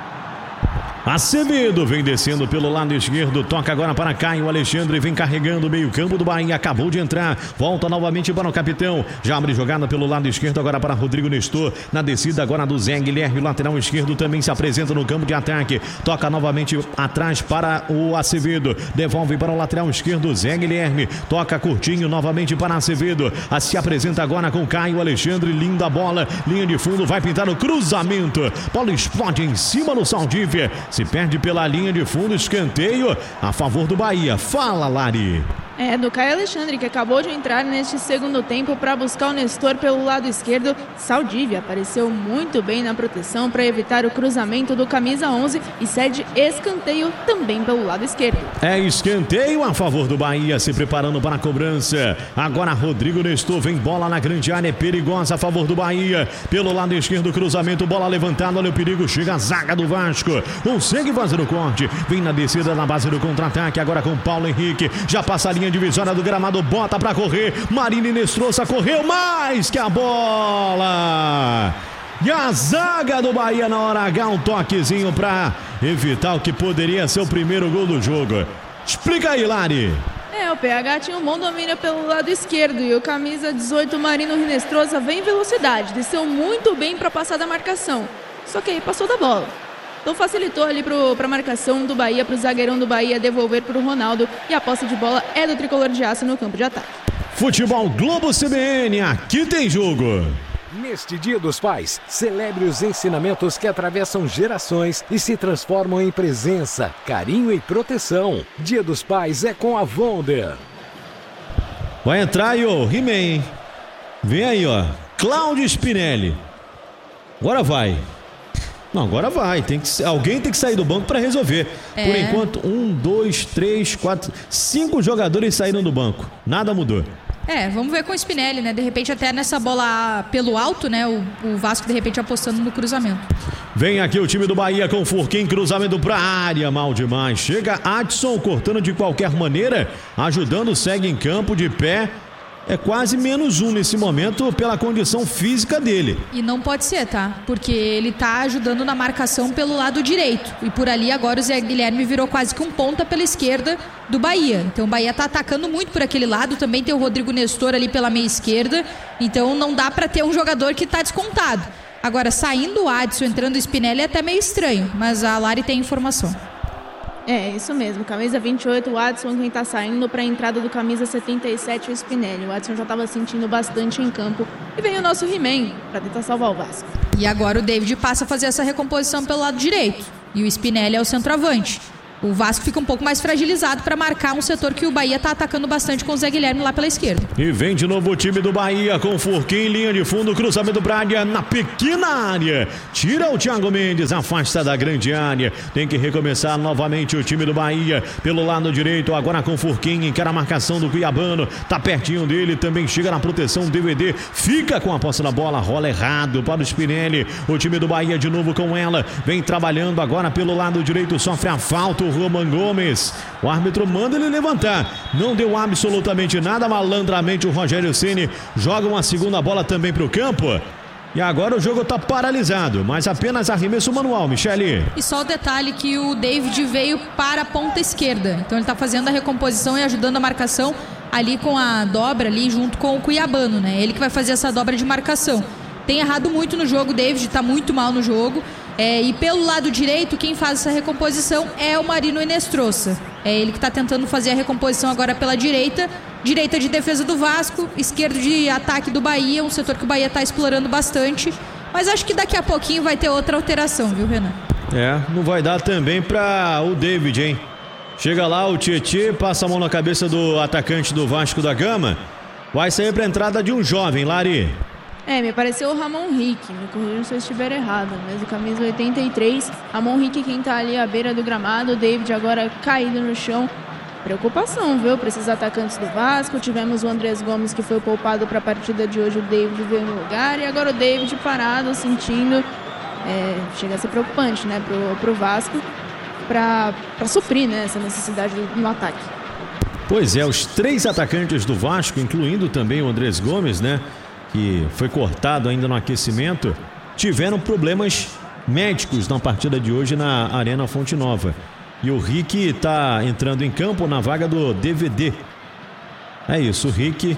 Acevedo vem descendo pelo lado esquerdo, toca agora para Caio Alexandre, vem carregando o meio campo do Bahia, acabou de entrar, volta novamente para o capitão, já abre jogada pelo lado esquerdo agora para Rodrigo Nestor, na descida agora do Zé Guilherme, lateral esquerdo também se apresenta no campo de ataque, toca novamente atrás para o Acevedo, devolve para o lateral esquerdo Zé Guilherme, toca curtinho novamente para Acevedo, se apresenta agora com Caio Alexandre, linda bola, linha de fundo, vai pintar o cruzamento, bola explode em cima do Saldívia, se perde pela linha de fundo, escanteio a favor do Bahia. Fala, Lari. Do Caio Alexandre, que acabou de entrar neste segundo tempo para buscar o Nestor pelo lado esquerdo. Saldívia apareceu muito bem na proteção para evitar o cruzamento do camisa 11 e cede escanteio também pelo lado esquerdo. Escanteio a favor do Bahia, se preparando para a cobrança. Agora Rodrigo Nestor, vem bola na grande área, é perigosa a favor do Bahia. Pelo lado esquerdo, cruzamento, bola levantada, olha o perigo, chega a zaga do Vasco. Consegue fazer o corte, vem na descida na base do contra-ataque, agora com Paulo Henrique, já passa a linha divisória do gramado, bota pra correr, Marini Nestroça correu mais que a bola, e a zaga do Bahia na hora H, um toquezinho pra evitar o que poderia ser o primeiro gol do jogo. Explica aí, Lari. O PH tinha um bom domínio pelo lado esquerdo e o camisa 18 Marino Rinestrosa vem em velocidade, desceu muito bem para passar da marcação, só que aí passou da bola. Então facilitou ali para a marcação do Bahia, para o zagueirão do Bahia devolver para o Ronaldo, e a posse de bola é do tricolor de aço no campo de ataque. Futebol Globo CBN, aqui tem jogo. Neste Dia dos Pais, celebre os ensinamentos que atravessam gerações e se transformam em presença, carinho e proteção. Dia dos Pais é com a Wonder. Vai entrar aí o He-Man. Vem aí, ó. Cláudio Spinelli. Agora vai. Não, agora vai. Alguém tem que sair do banco para resolver. Por enquanto, 1, 2, 3, 4, 5 jogadores saíram do banco. Nada mudou. Vamos ver com o Spinelli, né? De repente até nessa bola pelo alto, né? O Vasco de repente apostando no cruzamento. Vem aqui o time do Bahia com o Furquim, cruzamento pra área, mal demais. Chega Adson cortando de qualquer maneira, ajudando, segue em campo de pé. É quase -1 nesse momento pela condição física dele. E não pode ser, tá? Porque ele tá ajudando na marcação pelo lado direito. E por ali agora o Zé Guilherme virou quase que um ponta pela esquerda do Bahia. Então o Bahia tá atacando muito por aquele lado. Também tem o Rodrigo Nestor ali pela meia esquerda. Então não dá pra ter um jogador que tá descontado. Agora, saindo o Adson, entrando o Spinelli é até meio estranho. Mas a Lari tem informação. Isso mesmo. Camisa 28, o Adson, quem tá saindo para a entrada do camisa 77, o Spinelli. O Adson já estava sentindo bastante em campo. E vem o nosso He-Man para tentar salvar o Vasco. E agora o David passa a fazer essa recomposição pelo lado direito. E o Spinelli é o centroavante. O Vasco fica um pouco mais fragilizado para marcar um setor que o Bahia tá atacando bastante com o Zé Guilherme lá pela esquerda. E vem de novo o time do Bahia com o Furquim, linha de fundo, cruzamento pra área, na pequena área. Tira o Thiago Mendes, afasta da grande área. Tem que recomeçar novamente o time do Bahia pelo lado direito, agora com o Furquim, encara a marcação do Cuiabano. Tá pertinho dele, também chega na proteção do DVD. Fica com a posse da bola, rola errado para o Spinelli. O time do Bahia de novo com ela. Vem trabalhando agora pelo lado direito, sofre a falta. Roman Gomes, o árbitro manda ele levantar, não deu absolutamente nada, malandramente o Rogério Ceni joga uma segunda bola também para o campo. E agora o jogo está paralisado, mas apenas arremesso manual, Michele. E só o detalhe que o David veio para a ponta esquerda, então ele está fazendo a recomposição e ajudando a marcação ali com a dobra ali junto com o Cuiabano, né? Ele que vai fazer essa dobra de marcação. Tem errado muito no jogo, o David está muito mal no jogo. E pelo lado direito, quem faz essa recomposição é o Marino Inestrosa. É ele que está tentando fazer a recomposição agora pela direita. Direita de defesa do Vasco, esquerdo de ataque do Bahia, um setor que o Bahia está explorando bastante. Mas acho que daqui a pouquinho vai ter outra alteração, viu, Renan? Não vai dar também para o David, hein? Chega lá o Tietê, passa a mão na cabeça do atacante do Vasco da Gama. Vai sair para a entrada de um jovem, Lari. Me pareceu o Ramon Rick, me corrija se eu estiver errado, mas o camisa 83, Ramon Rick quem tá ali à beira do gramado, o David agora caído no chão. Preocupação, viu, para esses atacantes do Vasco. Tivemos o Andrés Gomes que foi poupado para a partida de hoje, o David veio no lugar, e agora o David parado, sentindo, chega a ser preocupante, né, pro Vasco, para suprir, né, essa necessidade no ataque. Pois é, os 3 atacantes do Vasco, incluindo também o Andrés Gomes, né, que foi cortado ainda no aquecimento, tiveram problemas médicos na partida de hoje na Arena Fonte Nova. E o Rick está entrando em campo na vaga do DVD. É isso, o Rick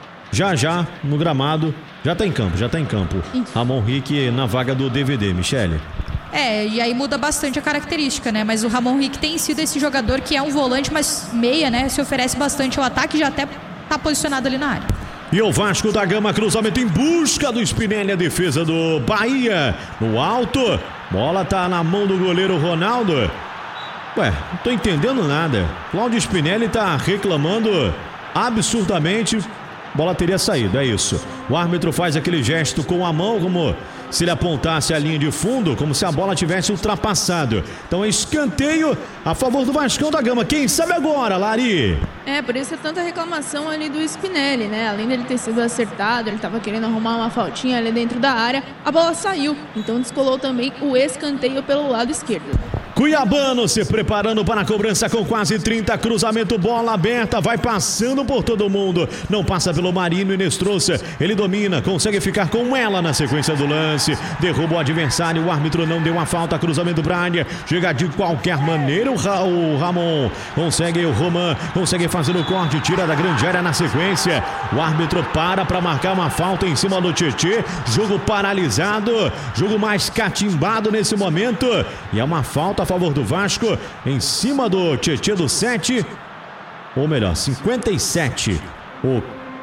já no gramado, já está em campo. Ramon Rick na vaga do DVD, Michele. E aí muda bastante a característica, né? Mas o Ramon Rick tem sido esse jogador que é um volante, mas meia, né? Se oferece bastante ao ataque e já até está posicionado ali na área. E o Vasco da Gama, cruzamento em busca do Spinelli, a defesa do Bahia. No alto, bola tá na mão do goleiro Ronaldo. Não tô entendendo nada. Cláudio Spinelli tá reclamando absurdamente. Bola teria saído, é isso. O árbitro faz aquele gesto com a mão, como se ele apontasse a linha de fundo, como se a bola tivesse ultrapassado. Então é escanteio a favor do Vascão da Gama. Quem sabe agora, Lari? Por isso é tanta reclamação ali do Spinelli, né? Além dele ter sido acertado, ele estava querendo arrumar uma faltinha ali dentro da área. A bola saiu, então descolou também o escanteio pelo lado esquerdo. Cuiabano se preparando para a cobrança com quase 30, cruzamento, bola aberta, vai passando por todo mundo, não passa pelo Marino Inestrosa, ele domina, consegue ficar com ela na sequência do lance, derruba o adversário, o árbitro não deu uma falta, cruzamento para a área, chega de qualquer maneira o Ramon, consegue o Roman, consegue fazer o corte, tira da grande área na sequência, o árbitro para marcar uma falta em cima do Tietê, jogo paralisado, jogo mais catimbado nesse momento, e é uma falta a favor do Vasco, em cima do Tietê do 7, ou melhor, 57. O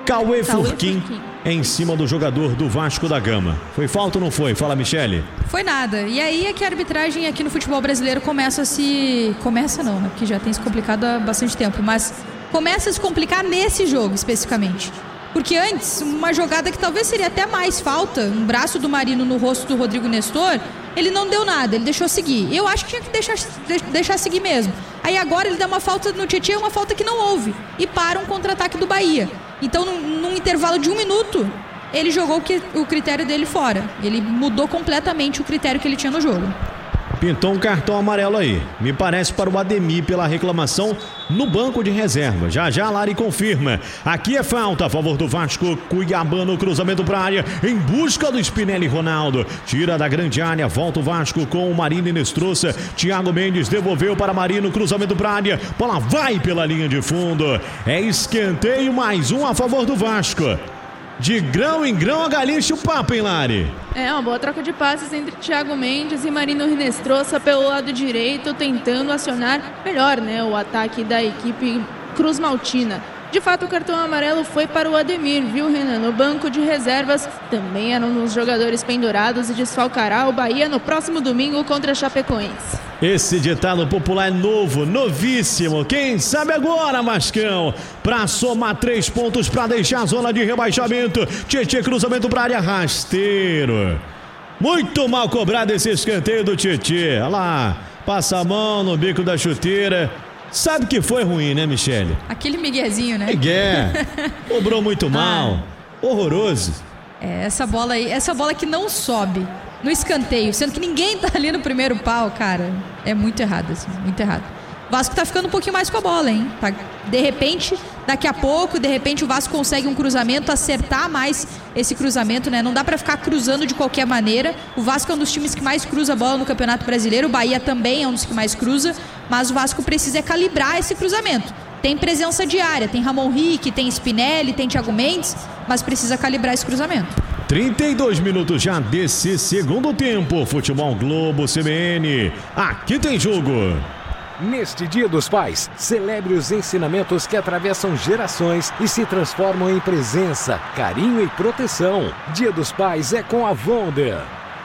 Cauê Furquim em cima do jogador do Vasco da Gama. Foi falta ou não foi? Fala, Michele. Foi nada. E aí é que a arbitragem aqui no futebol brasileiro começa a se... Começa não, né? Porque já tem se complicado há bastante tempo. Mas começa a se complicar nesse jogo, especificamente. Porque antes, uma jogada que talvez seria até mais falta, um braço do Marino no rosto do Rodrigo Nestor, ele não deu nada, ele deixou seguir. Eu acho que tinha que deixar seguir mesmo. Aí agora ele dá uma falta no Tietchan, uma falta que não houve. E para um contra-ataque do Bahia. Então, num intervalo de 1 minuto, ele jogou o critério dele fora. Ele mudou completamente o critério que ele tinha no jogo. Pintou um cartão amarelo aí. Me parece para o Ademir pela reclamação no banco de reserva. Já a Lari confirma. Aqui é falta a favor do Vasco. Cuiabano, cruzamento para a área em busca do Spinelli Ronaldo. Tira da grande área, volta o Vasco com o Marino Inestrosa. Thiago Mendes devolveu para Marino, cruzamento para a área. Bola vai pela linha de fundo. É escanteio, mais um a favor do Vasco. De grão em grão a galinha enche o papo, hein, Lari? É uma boa troca de passes entre Thiago Mendes e Marino Inestrosa pelo lado direito, tentando acionar melhor, né, o ataque da equipe Cruz Maltina. De fato, o cartão amarelo foi para o Ademir, viu, Renan? No banco de reservas também eram uns jogadores pendurados e desfalcará o Bahia no próximo domingo contra a Chapecoense. Esse ditado popular é novo, novíssimo. Quem sabe agora, Mascão? Para somar 3 pontos para deixar a zona de rebaixamento. Tietchan, cruzamento para a área, rasteiro. Muito mal cobrado esse escanteio do Tietchan. Olha lá, passa a mão no bico da chuteira. Sabe que foi ruim, né, Michele? Aquele miguezinho, né? Migué. Cobrou muito mal. Horroroso. É, essa bola aí, essa bola que não sobe no escanteio, sendo que ninguém tá ali no primeiro pau, cara, é muito errado, assim, muito errado. O Vasco tá ficando um pouquinho mais com a bola, hein? Tá, de repente, daqui a pouco, o Vasco consegue um cruzamento, acertar mais esse cruzamento, né? Não dá pra ficar cruzando de qualquer maneira. O Vasco é um dos times que mais cruza a bola no Campeonato Brasileiro, o Bahia também é um dos que mais cruza, mas o Vasco precisa calibrar esse cruzamento. Tem presença de área, tem Ramon Rick, tem Spinelli, tem Thiago Mendes, mas precisa calibrar esse cruzamento. 32 minutos já desse segundo tempo. Futebol Globo CBN. Aqui tem jogo. Neste Dia dos Pais, celebre os ensinamentos que atravessam gerações e se transformam em presença, carinho e proteção. Dia dos Pais é com a Wonder.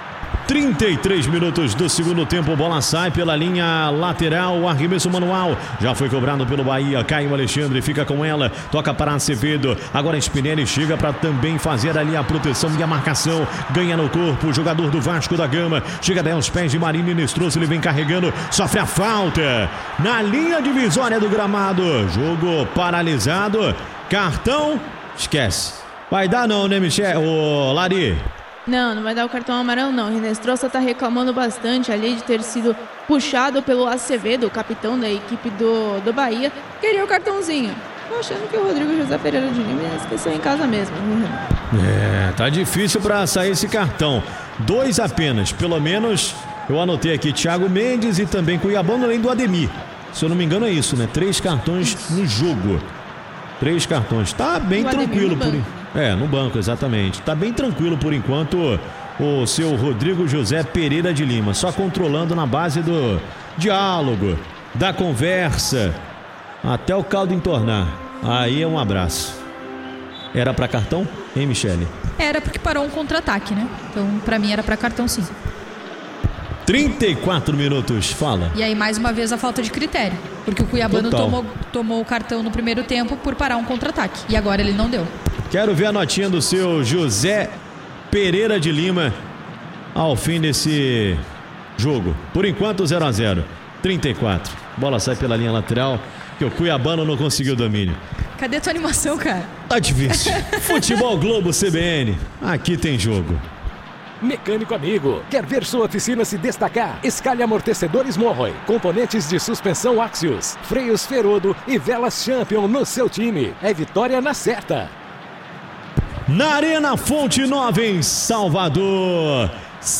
33 minutos do segundo tempo, bola sai pela linha lateral, arremesso manual, já foi cobrado pelo Bahia, Caio Alexandre fica com ela, toca para Acevedo, agora Spinelli chega para também fazer ali a proteção e a marcação, ganha no corpo, o jogador do Vasco da Gama, chega daí aos pés de Marino Inestrosa, ele vem carregando, sofre a falta, na linha divisória do gramado, jogo paralisado, cartão, esquece, vai dar não, né, Michel, ô Lari? Não vai dar o cartão amarelo não. Inestrosa tá reclamando bastante ali de ter sido puxado pelo Acevedo, o capitão da equipe do Bahia. Queria o cartãozinho. Tô achando que o Rodrigo José Pereira de Lima esqueceu em casa mesmo. Tá difícil para sair esse cartão. 2 apenas, pelo menos eu anotei aqui Thiago Mendes e também Cuiabano, além do Ademir. Se eu não me engano é isso, né? 3 cartões no jogo. 3 cartões. Tá bem tranquilo por enquanto. No banco, exatamente. Tá bem tranquilo por enquanto o seu Rodrigo José Pereira de Lima. Só controlando na base do diálogo, da conversa, até o caldo entornar. Aí é um abraço. Era pra cartão, hein, Michele? Era porque parou um contra-ataque, né? Então, pra mim era pra cartão sim. 34 minutos, fala. E aí, mais uma vez, a falta de critério. Porque o Cuiabano tomou o cartão no primeiro tempo por parar um contra-ataque. E agora ele não deu. Quero ver a notinha do seu José Pereira de Lima ao fim desse jogo. Por enquanto, 0-0. 34. Bola sai pela linha lateral, que o Cuiabano não conseguiu domínio. Cadê a tua animação, cara? Tá difícil. Futebol Globo CBN. Aqui tem jogo. Mecânico amigo, quer ver sua oficina se destacar? Escalhe amortecedores Morroy, componentes de suspensão Axios, freios Ferodo e velas Champion no seu time. É vitória na certa. Na Arena Fonte Nova em Salvador,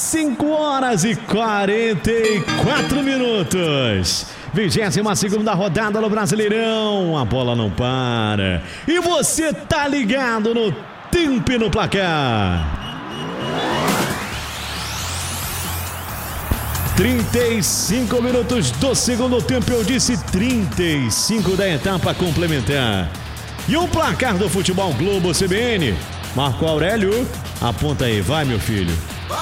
5h44. 22ª rodada no Brasileirão. A bola não para. E você tá ligado no tempo e no placar. 35 minutos do segundo tempo, eu disse 35 da etapa complementar. E o placar do Futebol Globo CBN? Marco Aurélio, aponta aí, vai meu filho.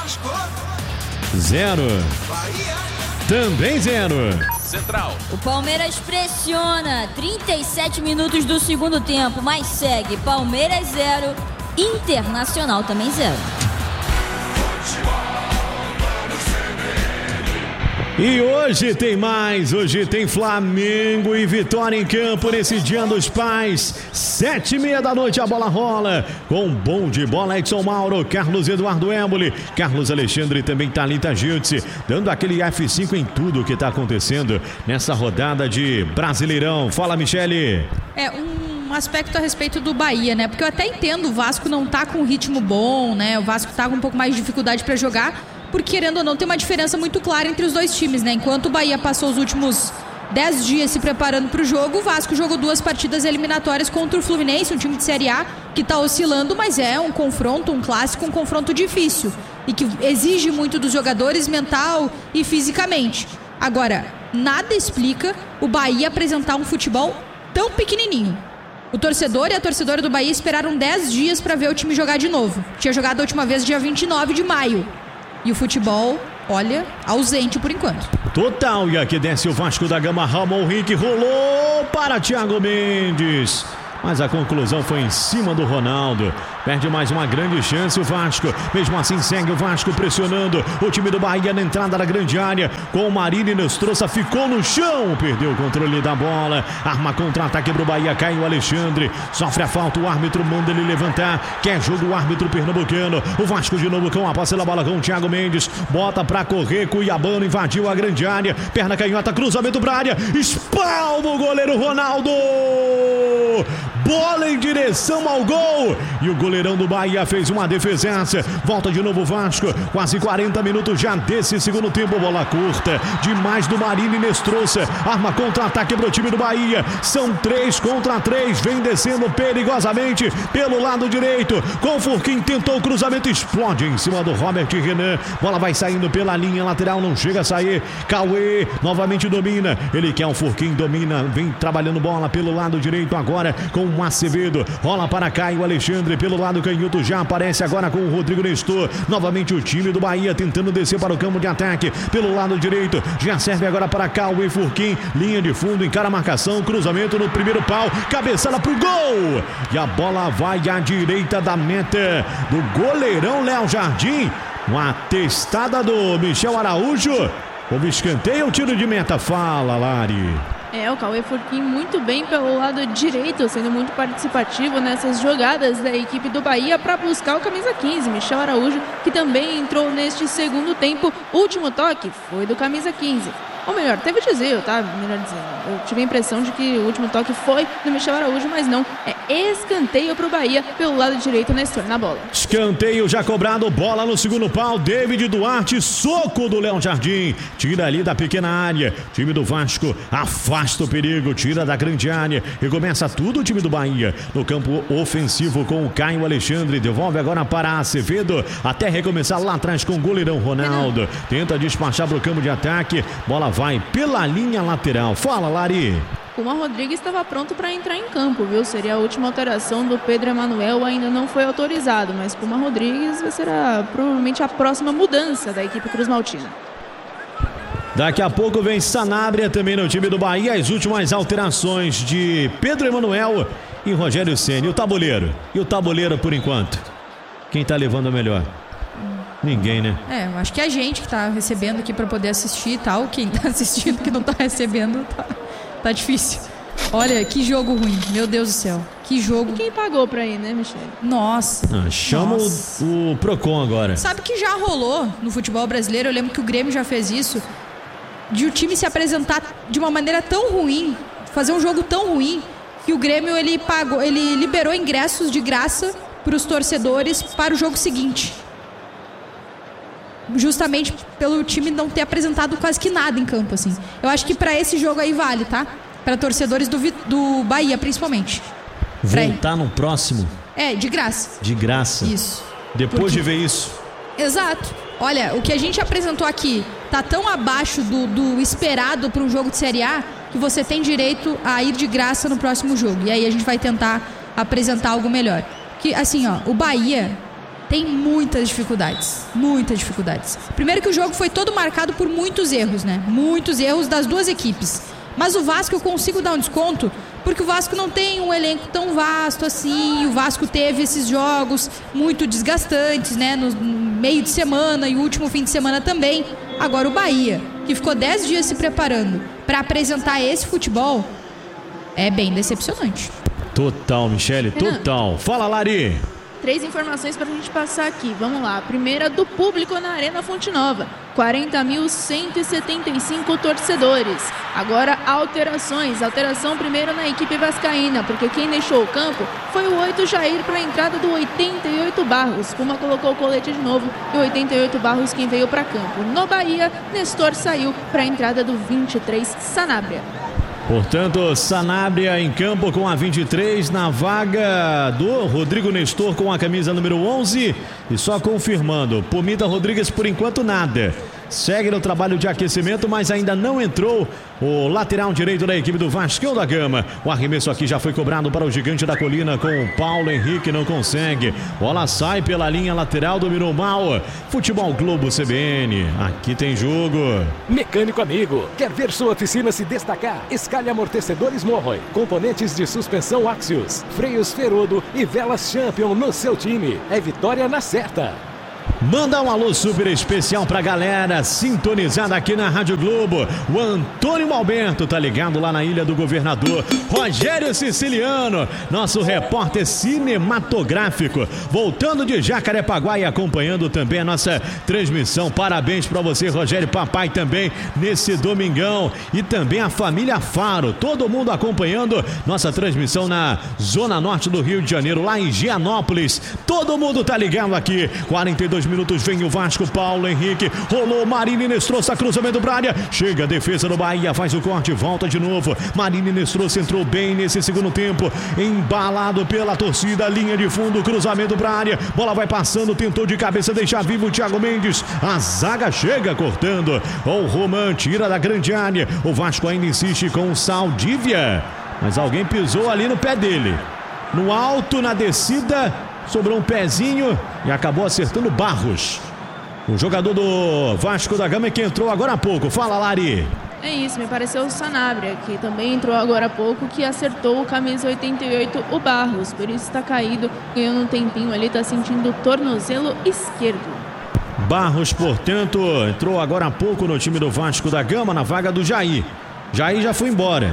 0. Também 0. Central. O Palmeiras pressiona, 37 minutos do segundo tempo, mas segue Palmeiras 0, Internacional também 0. E hoje tem mais, hoje tem Flamengo e Vitória em campo nesse Dia dos Pais, 7h30 da noite a bola rola, com bom de bola Edson Mauro, Carlos Eduardo Éboli, Carlos Alexandre e também Thalita Giltze, dando aquele F5 em tudo que está acontecendo nessa rodada de Brasileirão. Fala, Michele. Um aspecto a respeito do Bahia, né? Porque eu até entendo, o Vasco não tá com um ritmo bom, né? O Vasco tá com um pouco mais de dificuldade para jogar, porque, querendo ou não, tem uma diferença muito clara entre os dois times, né? Enquanto o Bahia passou os últimos 10 dias se preparando para o jogo, o Vasco jogou 2 partidas eliminatórias contra o Fluminense, um time de Série A que está oscilando, mas é um confronto, um clássico, um confronto difícil e que exige muito dos jogadores mental e fisicamente. Agora, nada explica o Bahia apresentar um futebol tão pequenininho. O torcedor e a torcedora do Bahia esperaram 10 dias para ver o time jogar de novo. Tinha jogado a última vez dia 29 de maio. E o futebol, olha, ausente por enquanto. Total, e aqui desce o Vasco da Gama, Ramon Henrique rolou para Thiago Mendes. Mas a conclusão foi em cima do Ronaldo. Perde mais uma grande chance o Vasco. Mesmo assim segue o Vasco pressionando. O time do Bahia na entrada da grande área. Com o Marini Nostroça ficou no chão. Perdeu o controle da bola. Arma contra-ataque pro Bahia. Cai o Alexandre. Sofre a falta. O árbitro manda ele levantar. Quer jogo o árbitro pernambucano. O Vasco de novo com a posse da bola com o Thiago Mendes. Bota pra correr. Cuiabano invadiu a grande área. Perna canhota. Cruzamento pra área. Espalma o goleiro Ronaldo. Bola em direção ao gol. E o goleirão do Bahia fez uma defesaça. Volta de novo o Vasco. Quase 40 minutos já desse segundo tempo. Bola curta. Demais do Marini Nostroça. Arma contra-ataque para o time do Bahia. São 3 contra 3. Vem descendo perigosamente pelo lado direito. Com o Furquim tentou o cruzamento. Explode em cima do Robert Renan. Bola vai saindo pela linha lateral. Não chega a sair. Cauê novamente domina. Ele quer o Furquim. Domina. Vem trabalhando bola pelo lado direito agora com o Acevedo, rola para Caio Alexandre pelo lado canhoto, já aparece agora com o Rodrigo Nestor, novamente o time do Bahia tentando descer para o campo de ataque, pelo lado direito, já serve agora para Cauê Furquim, linha de fundo, encara a marcação, cruzamento no primeiro pau, cabeçada pro gol, e a bola vai à direita da meta do goleirão Léo Jardim, uma testada do Michel Araújo, houve escanteio, tiro de meta, fala Lari. O Cauê Furquim muito bem pelo lado direito, sendo muito participativo nessas jogadas da equipe do Bahia para buscar o camisa 15, Michel Araújo, que também entrou neste segundo tempo. Último toque foi do camisa 15. Ou melhor, teve desvio, tá? Melhor dizendo. Eu tive a impressão de que o último toque foi do Michel Araújo, mas não. É escanteio pro Bahia pelo lado direito, Nestor na bola. Escanteio já cobrado, bola no segundo pau. David Duarte, soco do Léo Jardim. Tira ali da pequena área. Time do Vasco afasta o perigo, tira da grande área. E começa tudo o time do Bahia. No campo ofensivo com o Caio Alexandre. Devolve agora para Acevedo. Até recomeçar lá atrás com o goleirão Ronaldo. Tenta despachar pro campo de ataque. Bola vai pela linha lateral. Fala, Lari. Puma Rodrigues estava pronto para entrar em campo, viu? Seria a última alteração do Pedro Emanuel, ainda não foi autorizado, mas Puma Rodrigues será provavelmente a próxima mudança da equipe Cruz Maltina. Daqui a pouco vem Sanabria também no time do Bahia. As últimas alterações de Pedro Emanuel e Rogério Ceni. E o tabuleiro por enquanto? Quem tá levando a melhor? Ninguém, né? Eu acho que a gente que tá recebendo aqui pra poder assistir e tal. Quem tá assistindo que não tá recebendo, tá difícil. Olha, que jogo ruim. Meu Deus do céu. Que jogo. E quem pagou pra ir, né, Michele? Nossa. Chama o Procon agora. Sabe que já rolou no futebol brasileiro, eu lembro que o Grêmio já fez isso, de o time se apresentar de uma maneira tão ruim, fazer um jogo tão ruim, que o Grêmio ele liberou ingressos de graça pros torcedores para o jogo seguinte. Justamente pelo time não ter apresentado quase que nada em campo, assim. Eu acho que pra esse jogo aí vale, tá? Pra torcedores do Bahia, principalmente. Voltar no próximo? De graça. De graça? Isso. Depois de ver isso. Exato. Olha, o que a gente apresentou aqui tá tão abaixo do esperado para um jogo de Série A que você tem direito a ir de graça no próximo jogo. E aí a gente vai tentar apresentar algo melhor. Que, assim, o Bahia tem muitas dificuldades. Primeiro que o jogo foi todo marcado por muitos erros, né? Muitos erros das duas equipes. Mas o Vasco eu consigo dar um desconto, porque o Vasco não tem um elenco tão vasto assim. O Vasco teve esses jogos muito desgastantes, né? No meio de semana e o último fim de semana também. Agora o Bahia, que ficou 10 dias se preparando para apresentar esse futebol, é bem decepcionante. Total, Michele, total. Fala, Lari. 3 informações para a gente passar aqui. Vamos lá. A primeira do público na Arena Fonte Nova. 40.175 torcedores. Agora, alterações. Alteração primeiro na equipe vascaína, porque quem deixou o campo foi o 8 Jair para a entrada do 88 Barros. Puma colocou o colete de novo e o 88 Barros quem veio para campo. No Bahia, Nestor saiu para a entrada do 23 Sanabria. Portanto, Sanabria em campo com a 23 na vaga do Rodrigo Nestor com a camisa número 11. E só confirmando, Pumita Rodrigues por enquanto nada. Segue no trabalho de aquecimento, mas ainda não entrou o lateral direito da equipe do Vascão da Gama. O arremesso aqui já foi cobrado para o Gigante da Colina com o Paulo Henrique, não consegue. Bola sai pela linha lateral, dominou mal. Futebol Globo CBN, aqui tem jogo. Mecânico amigo, quer ver sua oficina se destacar? Escalhe amortecedores Morroy, componentes de suspensão Axios, freios Ferodo e velas Champion no seu time. É vitória na certa. Manda um alô super especial pra galera sintonizada aqui na Rádio Globo. O Antônio Alberto tá ligado lá na Ilha do Governador. Rogério Siciliano, nosso repórter cinematográfico, voltando de Jacarepaguá e acompanhando também a nossa transmissão. Parabéns pra você, Rogério, papai também nesse domingão. E também a família Faro, todo mundo acompanhando nossa transmissão na Zona Norte do Rio de Janeiro, lá em Gianópolis. Todo mundo tá ligado aqui. 42 minutos, vem o Vasco, Paulo Henrique, rolou, Marinho trouxe a cruzamento pra área, chega a defesa do Bahia, faz o corte, volta de novo, Marinho trouxe, entrou bem nesse segundo tempo, embalado pela torcida, linha de fundo, cruzamento pra área, bola vai passando, tentou de cabeça deixar vivo o Thiago Mendes, a zaga chega cortando, o Roman tira da grande área, o Vasco ainda insiste com o Saldívia, mas alguém pisou ali no pé dele, no alto, na descida, sobrou um pezinho e acabou acertando Barros. O jogador do Vasco da Gama que entrou agora há pouco. Fala, Lari. É isso, me pareceu o Sanabria, que também entrou agora há pouco, que acertou o camisa 88, o Barros. Por isso está caído, ganhando um tempinho ali, está sentindo o tornozelo esquerdo. Barros, portanto, entrou agora há pouco no time do Vasco da Gama, na vaga do Jair. Jair já foi embora.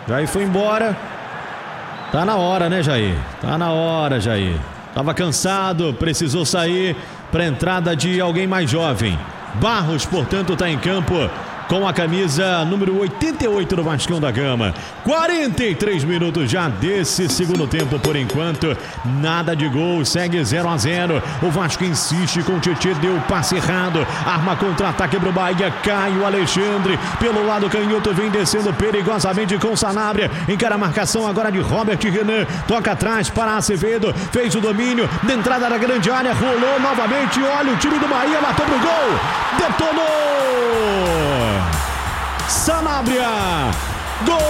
Tá na hora, né, Jair? Tá na hora, Jair. Tava cansado, precisou sair para a entrada de alguém mais jovem. Barros, portanto, está em campo com a camisa número 88 do Vascão da Gama. 43 minutos já desse segundo tempo por enquanto. Nada de gol, segue 0-0. O Vasco insiste com o Tietê, deu o passe errado. Arma contra-ataque pro Bahia, cai o Alexandre. Pelo lado canhoto vem descendo perigosamente com Sanabria. Encara a marcação agora de Robert Renan. Toca atrás para Acevedo. Fez o domínio, na entrada da grande área, rolou novamente. Olha o time do Bahia, matou pro gol. Detonou! Sanabria, gol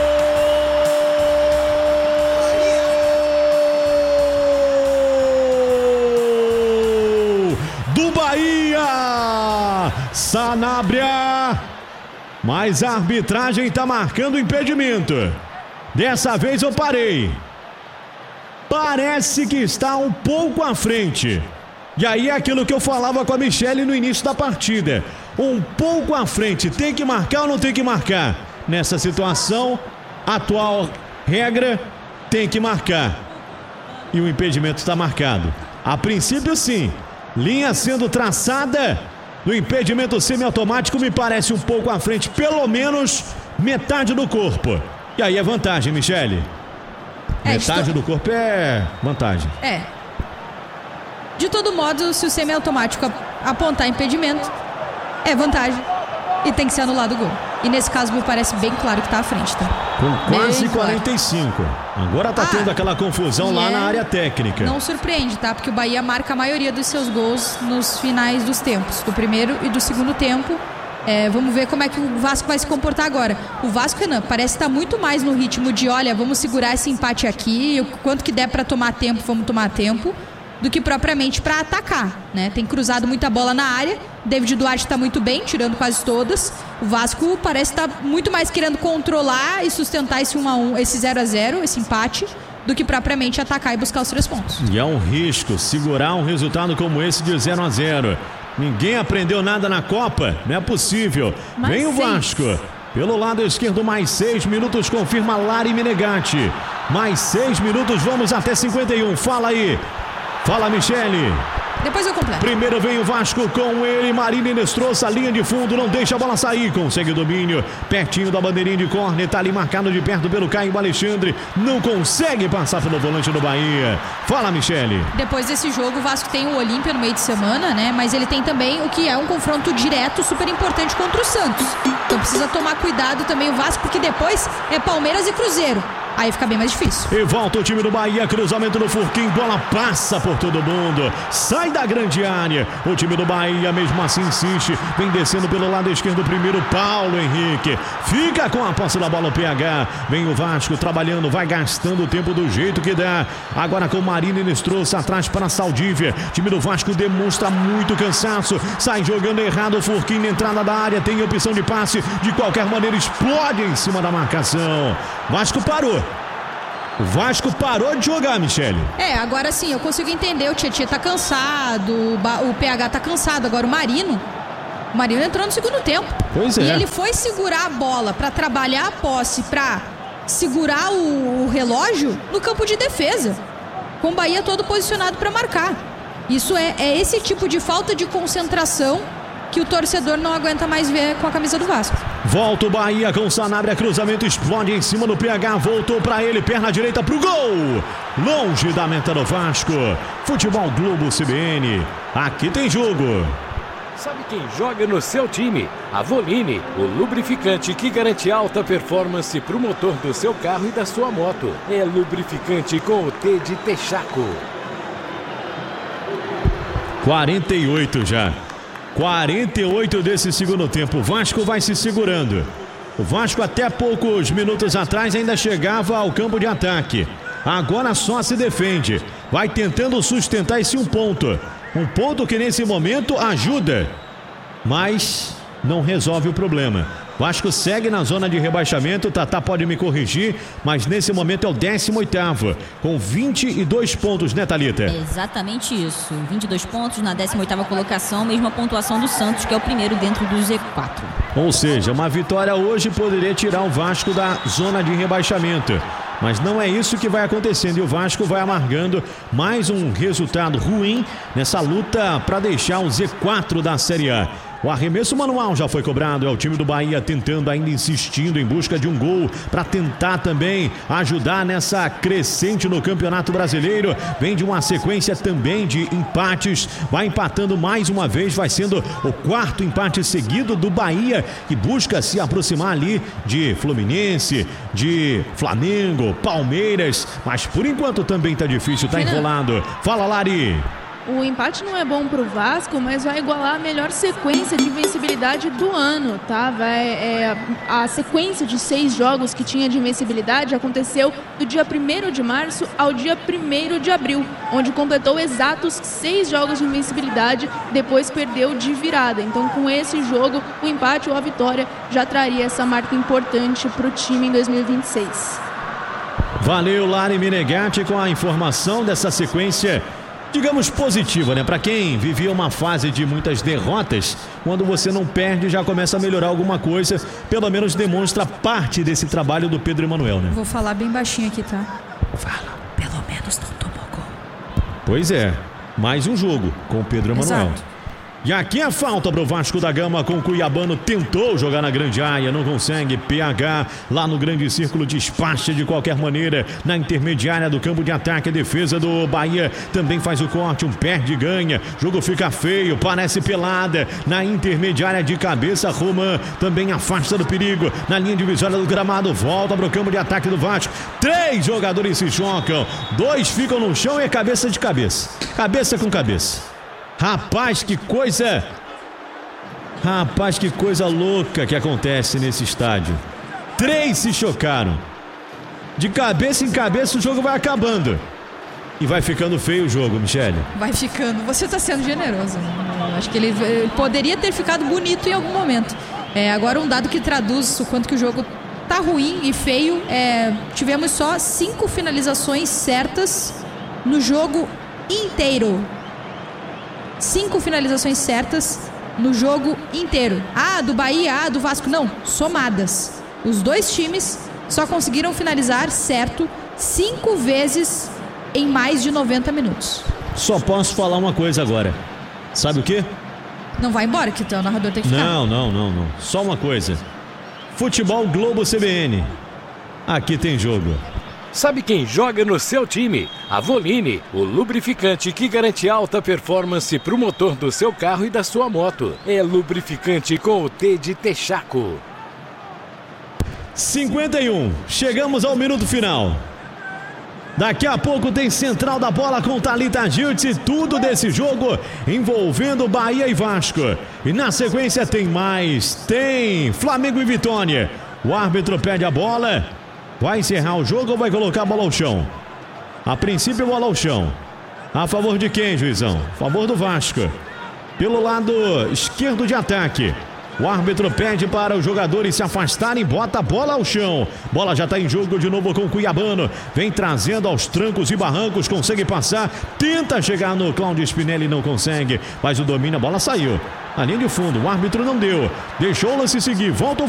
do Bahia, Sanabria, mas a arbitragem está marcando impedimento. Dessa vez eu parei. Parece que está um pouco à frente. E aí é aquilo que eu falava com a Michele no início da partida. Um pouco à frente, tem que marcar ou não tem que marcar? Nessa situação, atual regra, tem que marcar. E o impedimento está marcado. A princípio sim, linha sendo traçada, do impedimento semiautomático me parece um pouco à frente, pelo menos metade do corpo. E aí é vantagem, Michele. Metade do corpo é vantagem. De todo modo, se o semiautomático apontar impedimento, é vantagem e tem que ser anulado o gol. E nesse caso me parece bem claro que tá à frente, tá? Com quase 45. Agora tá tendo aquela confusão lá na área técnica. Não surpreende, tá? Porque o Bahia marca a maioria dos seus gols nos finais dos tempos, do primeiro e do segundo tempo. Vamos ver como é que o Vasco vai se comportar agora. O Vasco, Renan, parece estar muito mais no ritmo de, olha, vamos segurar esse empate aqui, o quanto que der para tomar tempo, vamos tomar tempo, do que propriamente para atacar, né? Tem cruzado muita bola na área, David Duarte está muito bem, tirando quase todas. O Vasco parece estar muito mais querendo controlar e sustentar esse 1-1, esse 0-0, esse empate, do que propriamente atacar e buscar os 3 pontos. E é um risco segurar um resultado como esse de 0-0. Ninguém aprendeu nada na Copa, não é possível. Vem o Vasco. Pelo lado esquerdo, mais 6 minutos, confirma Lari Menegatti. Mais 6 minutos, vamos até 51. Fala aí. Fala, Michele. Depois eu completo. Primeiro vem o Vasco com ele, Marília Inestrosa, linha de fundo, não deixa a bola sair, consegue domínio, pertinho da bandeirinha de córner, tá ali marcado de perto pelo Caio Alexandre, não consegue passar pelo volante do Bahia. Fala, Michele. Depois desse jogo, o Vasco tem o Olímpia no meio de semana, né? Mas ele tem também o que é um confronto direto super importante contra o Santos. Então precisa tomar cuidado também o Vasco, porque depois é Palmeiras e Cruzeiro. Aí fica bem mais difícil. E volta o time do Bahia, cruzamento no Furquim, bola passa por todo mundo, sai da grande área. O time do Bahia mesmo assim insiste, vem descendo pelo lado esquerdo primeiro, Paulo Henrique. Fica com a posse da bola o PH. Vem o Vasco trabalhando, vai gastando o tempo do jeito que dá. Agora com Marília Inestrosa atrás para Saldívia. O time do Vasco demonstra muito cansaço, sai jogando errado o Furquim na entrada da área, tem opção de passe, de qualquer maneira explode em cima da marcação. Vasco parou. O Vasco parou de jogar, Michele. Agora sim, eu consigo entender. O Tietchan tá cansado, o PH tá cansado. Agora o Marino entrou no segundo tempo. Pois é. E ele foi segurar a bola pra trabalhar a posse, pra segurar o relógio no campo de defesa, com o Bahia todo posicionado pra marcar. Isso é esse tipo de falta de concentração que o torcedor não aguenta mais ver com a camisa do Vasco. Volta o Bahia com o Sanabria, cruzamento explode em cima do PH, voltou pra ele, perna direita pro gol, longe da meta do Vasco. Futebol Globo CBN, aqui tem jogo. Sabe quem joga no seu time? A Voline, o lubrificante que garante alta performance pro motor do seu carro e da sua moto. É lubrificante com o T de Texaco. 48 já. 48 desse segundo tempo. O Vasco vai se segurando. O Vasco até poucos minutos atrás ainda chegava ao campo de ataque. Agora só se defende. Vai tentando sustentar esse um ponto. Um ponto que nesse momento ajuda, mas não resolve o problema. Vasco segue na zona de rebaixamento, Tatá pode me corrigir, mas nesse momento é o 18º, com 22 pontos, né, Thalita? É exatamente isso, 22 pontos na 18ª colocação, mesma pontuação do Santos, que é o primeiro dentro do Z4. Ou seja, uma vitória hoje poderia tirar o Vasco da zona de rebaixamento. Mas não é isso que vai acontecendo e o Vasco vai amargando mais um resultado ruim nessa luta para deixar o Z4 da Série A. O arremesso manual já foi cobrado, é o time do Bahia tentando, ainda insistindo em busca de um gol para tentar também ajudar nessa crescente no Campeonato Brasileiro. Vem de uma sequência também de empates, vai empatando mais uma vez, vai sendo o 4º empate seguido do Bahia, que busca se aproximar ali de Fluminense, de Flamengo, Palmeiras, mas por enquanto também tá difícil, tá enrolado. Fala, Lari! O empate não é bom pro Vasco, mas vai igualar a melhor sequência de invencibilidade do ano, tá? A sequência de 6 jogos que tinha de invencibilidade aconteceu do dia 1º de março ao dia 1º de abril, onde completou exatos 6 jogos de invencibilidade, depois perdeu de virada. Então, com esse jogo, o empate ou a vitória já traria essa marca importante pro time em 2026. Valeu, Lari Menegatti, com a informação dessa sequência, digamos, positiva, né? Para quem vivia uma fase de muitas derrotas, quando você não perde, já começa a melhorar alguma coisa. Pelo menos demonstra parte desse trabalho do Pedro Emanuel, né? Vou falar bem baixinho aqui, tá? Fala. Pelo menos não tomou gol. Pois é, mais um jogo com o Pedro Emanuel. Exato. E aqui a falta pro Vasco da Gama com o Cuiabano, tentou jogar na grande área, não consegue. PH lá no grande círculo despacha de qualquer maneira na intermediária do campo de ataque. A defesa do Bahia também faz o corte, um perde e ganha. Jogo fica feio, parece pelada na intermediária de cabeça. Roman também afasta do perigo na linha divisória do gramado, volta pro campo de ataque do Vasco. 3 jogadores se chocam, 2 ficam no chão e é cabeça de cabeça, cabeça com cabeça. Rapaz, que coisa Rapaz, que coisa louca que acontece nesse estádio. 3 se chocaram. De cabeça em cabeça o jogo vai acabando. E vai ficando feio o jogo, Michele. Vai ficando. Você está sendo generoso. Eu acho que ele poderia ter ficado bonito em algum momento. Agora um dado que traduz o quanto que o jogo tá ruim e feio. Tivemos só 5 finalizações certas no jogo inteiro. 5 finalizações certas no jogo inteiro. Do Bahia, do Vasco. Não, somadas. Os 2 times só conseguiram finalizar certo 5 vezes em mais de 90 minutos. Só posso falar uma coisa agora. Sabe o quê? Não vai embora, que o narrador tem que ficar. Não. Só uma coisa. Futebol Globo CBN. Aqui tem jogo. Sabe quem joga no seu time? A Voline, o lubrificante que garante alta performance para o motor do seu carro e da sua moto. É lubrificante com o T de Texaco. 51. Chegamos ao minuto final. Daqui a pouco tem central da bola com Thalita Giltz, tudo desse jogo envolvendo Bahia e Vasco. E na sequência tem mais, tem Flamengo e Vitória. O árbitro pede a bola, vai encerrar o jogo ou vai colocar a bola ao chão? A princípio, bola ao chão. A favor de quem, juizão? A favor do Vasco. Pelo lado esquerdo de ataque. O árbitro pede para os jogadores se afastarem, bota a bola ao chão. Bola já está em jogo de novo com o Cuiabano. Vem trazendo aos trancos e barrancos, consegue passar. Tenta chegar no Cláudio Spinelli, não consegue. Mas o domínio, a bola saiu. A linha de fundo, o árbitro não deu. Deixou o lance seguir, volta o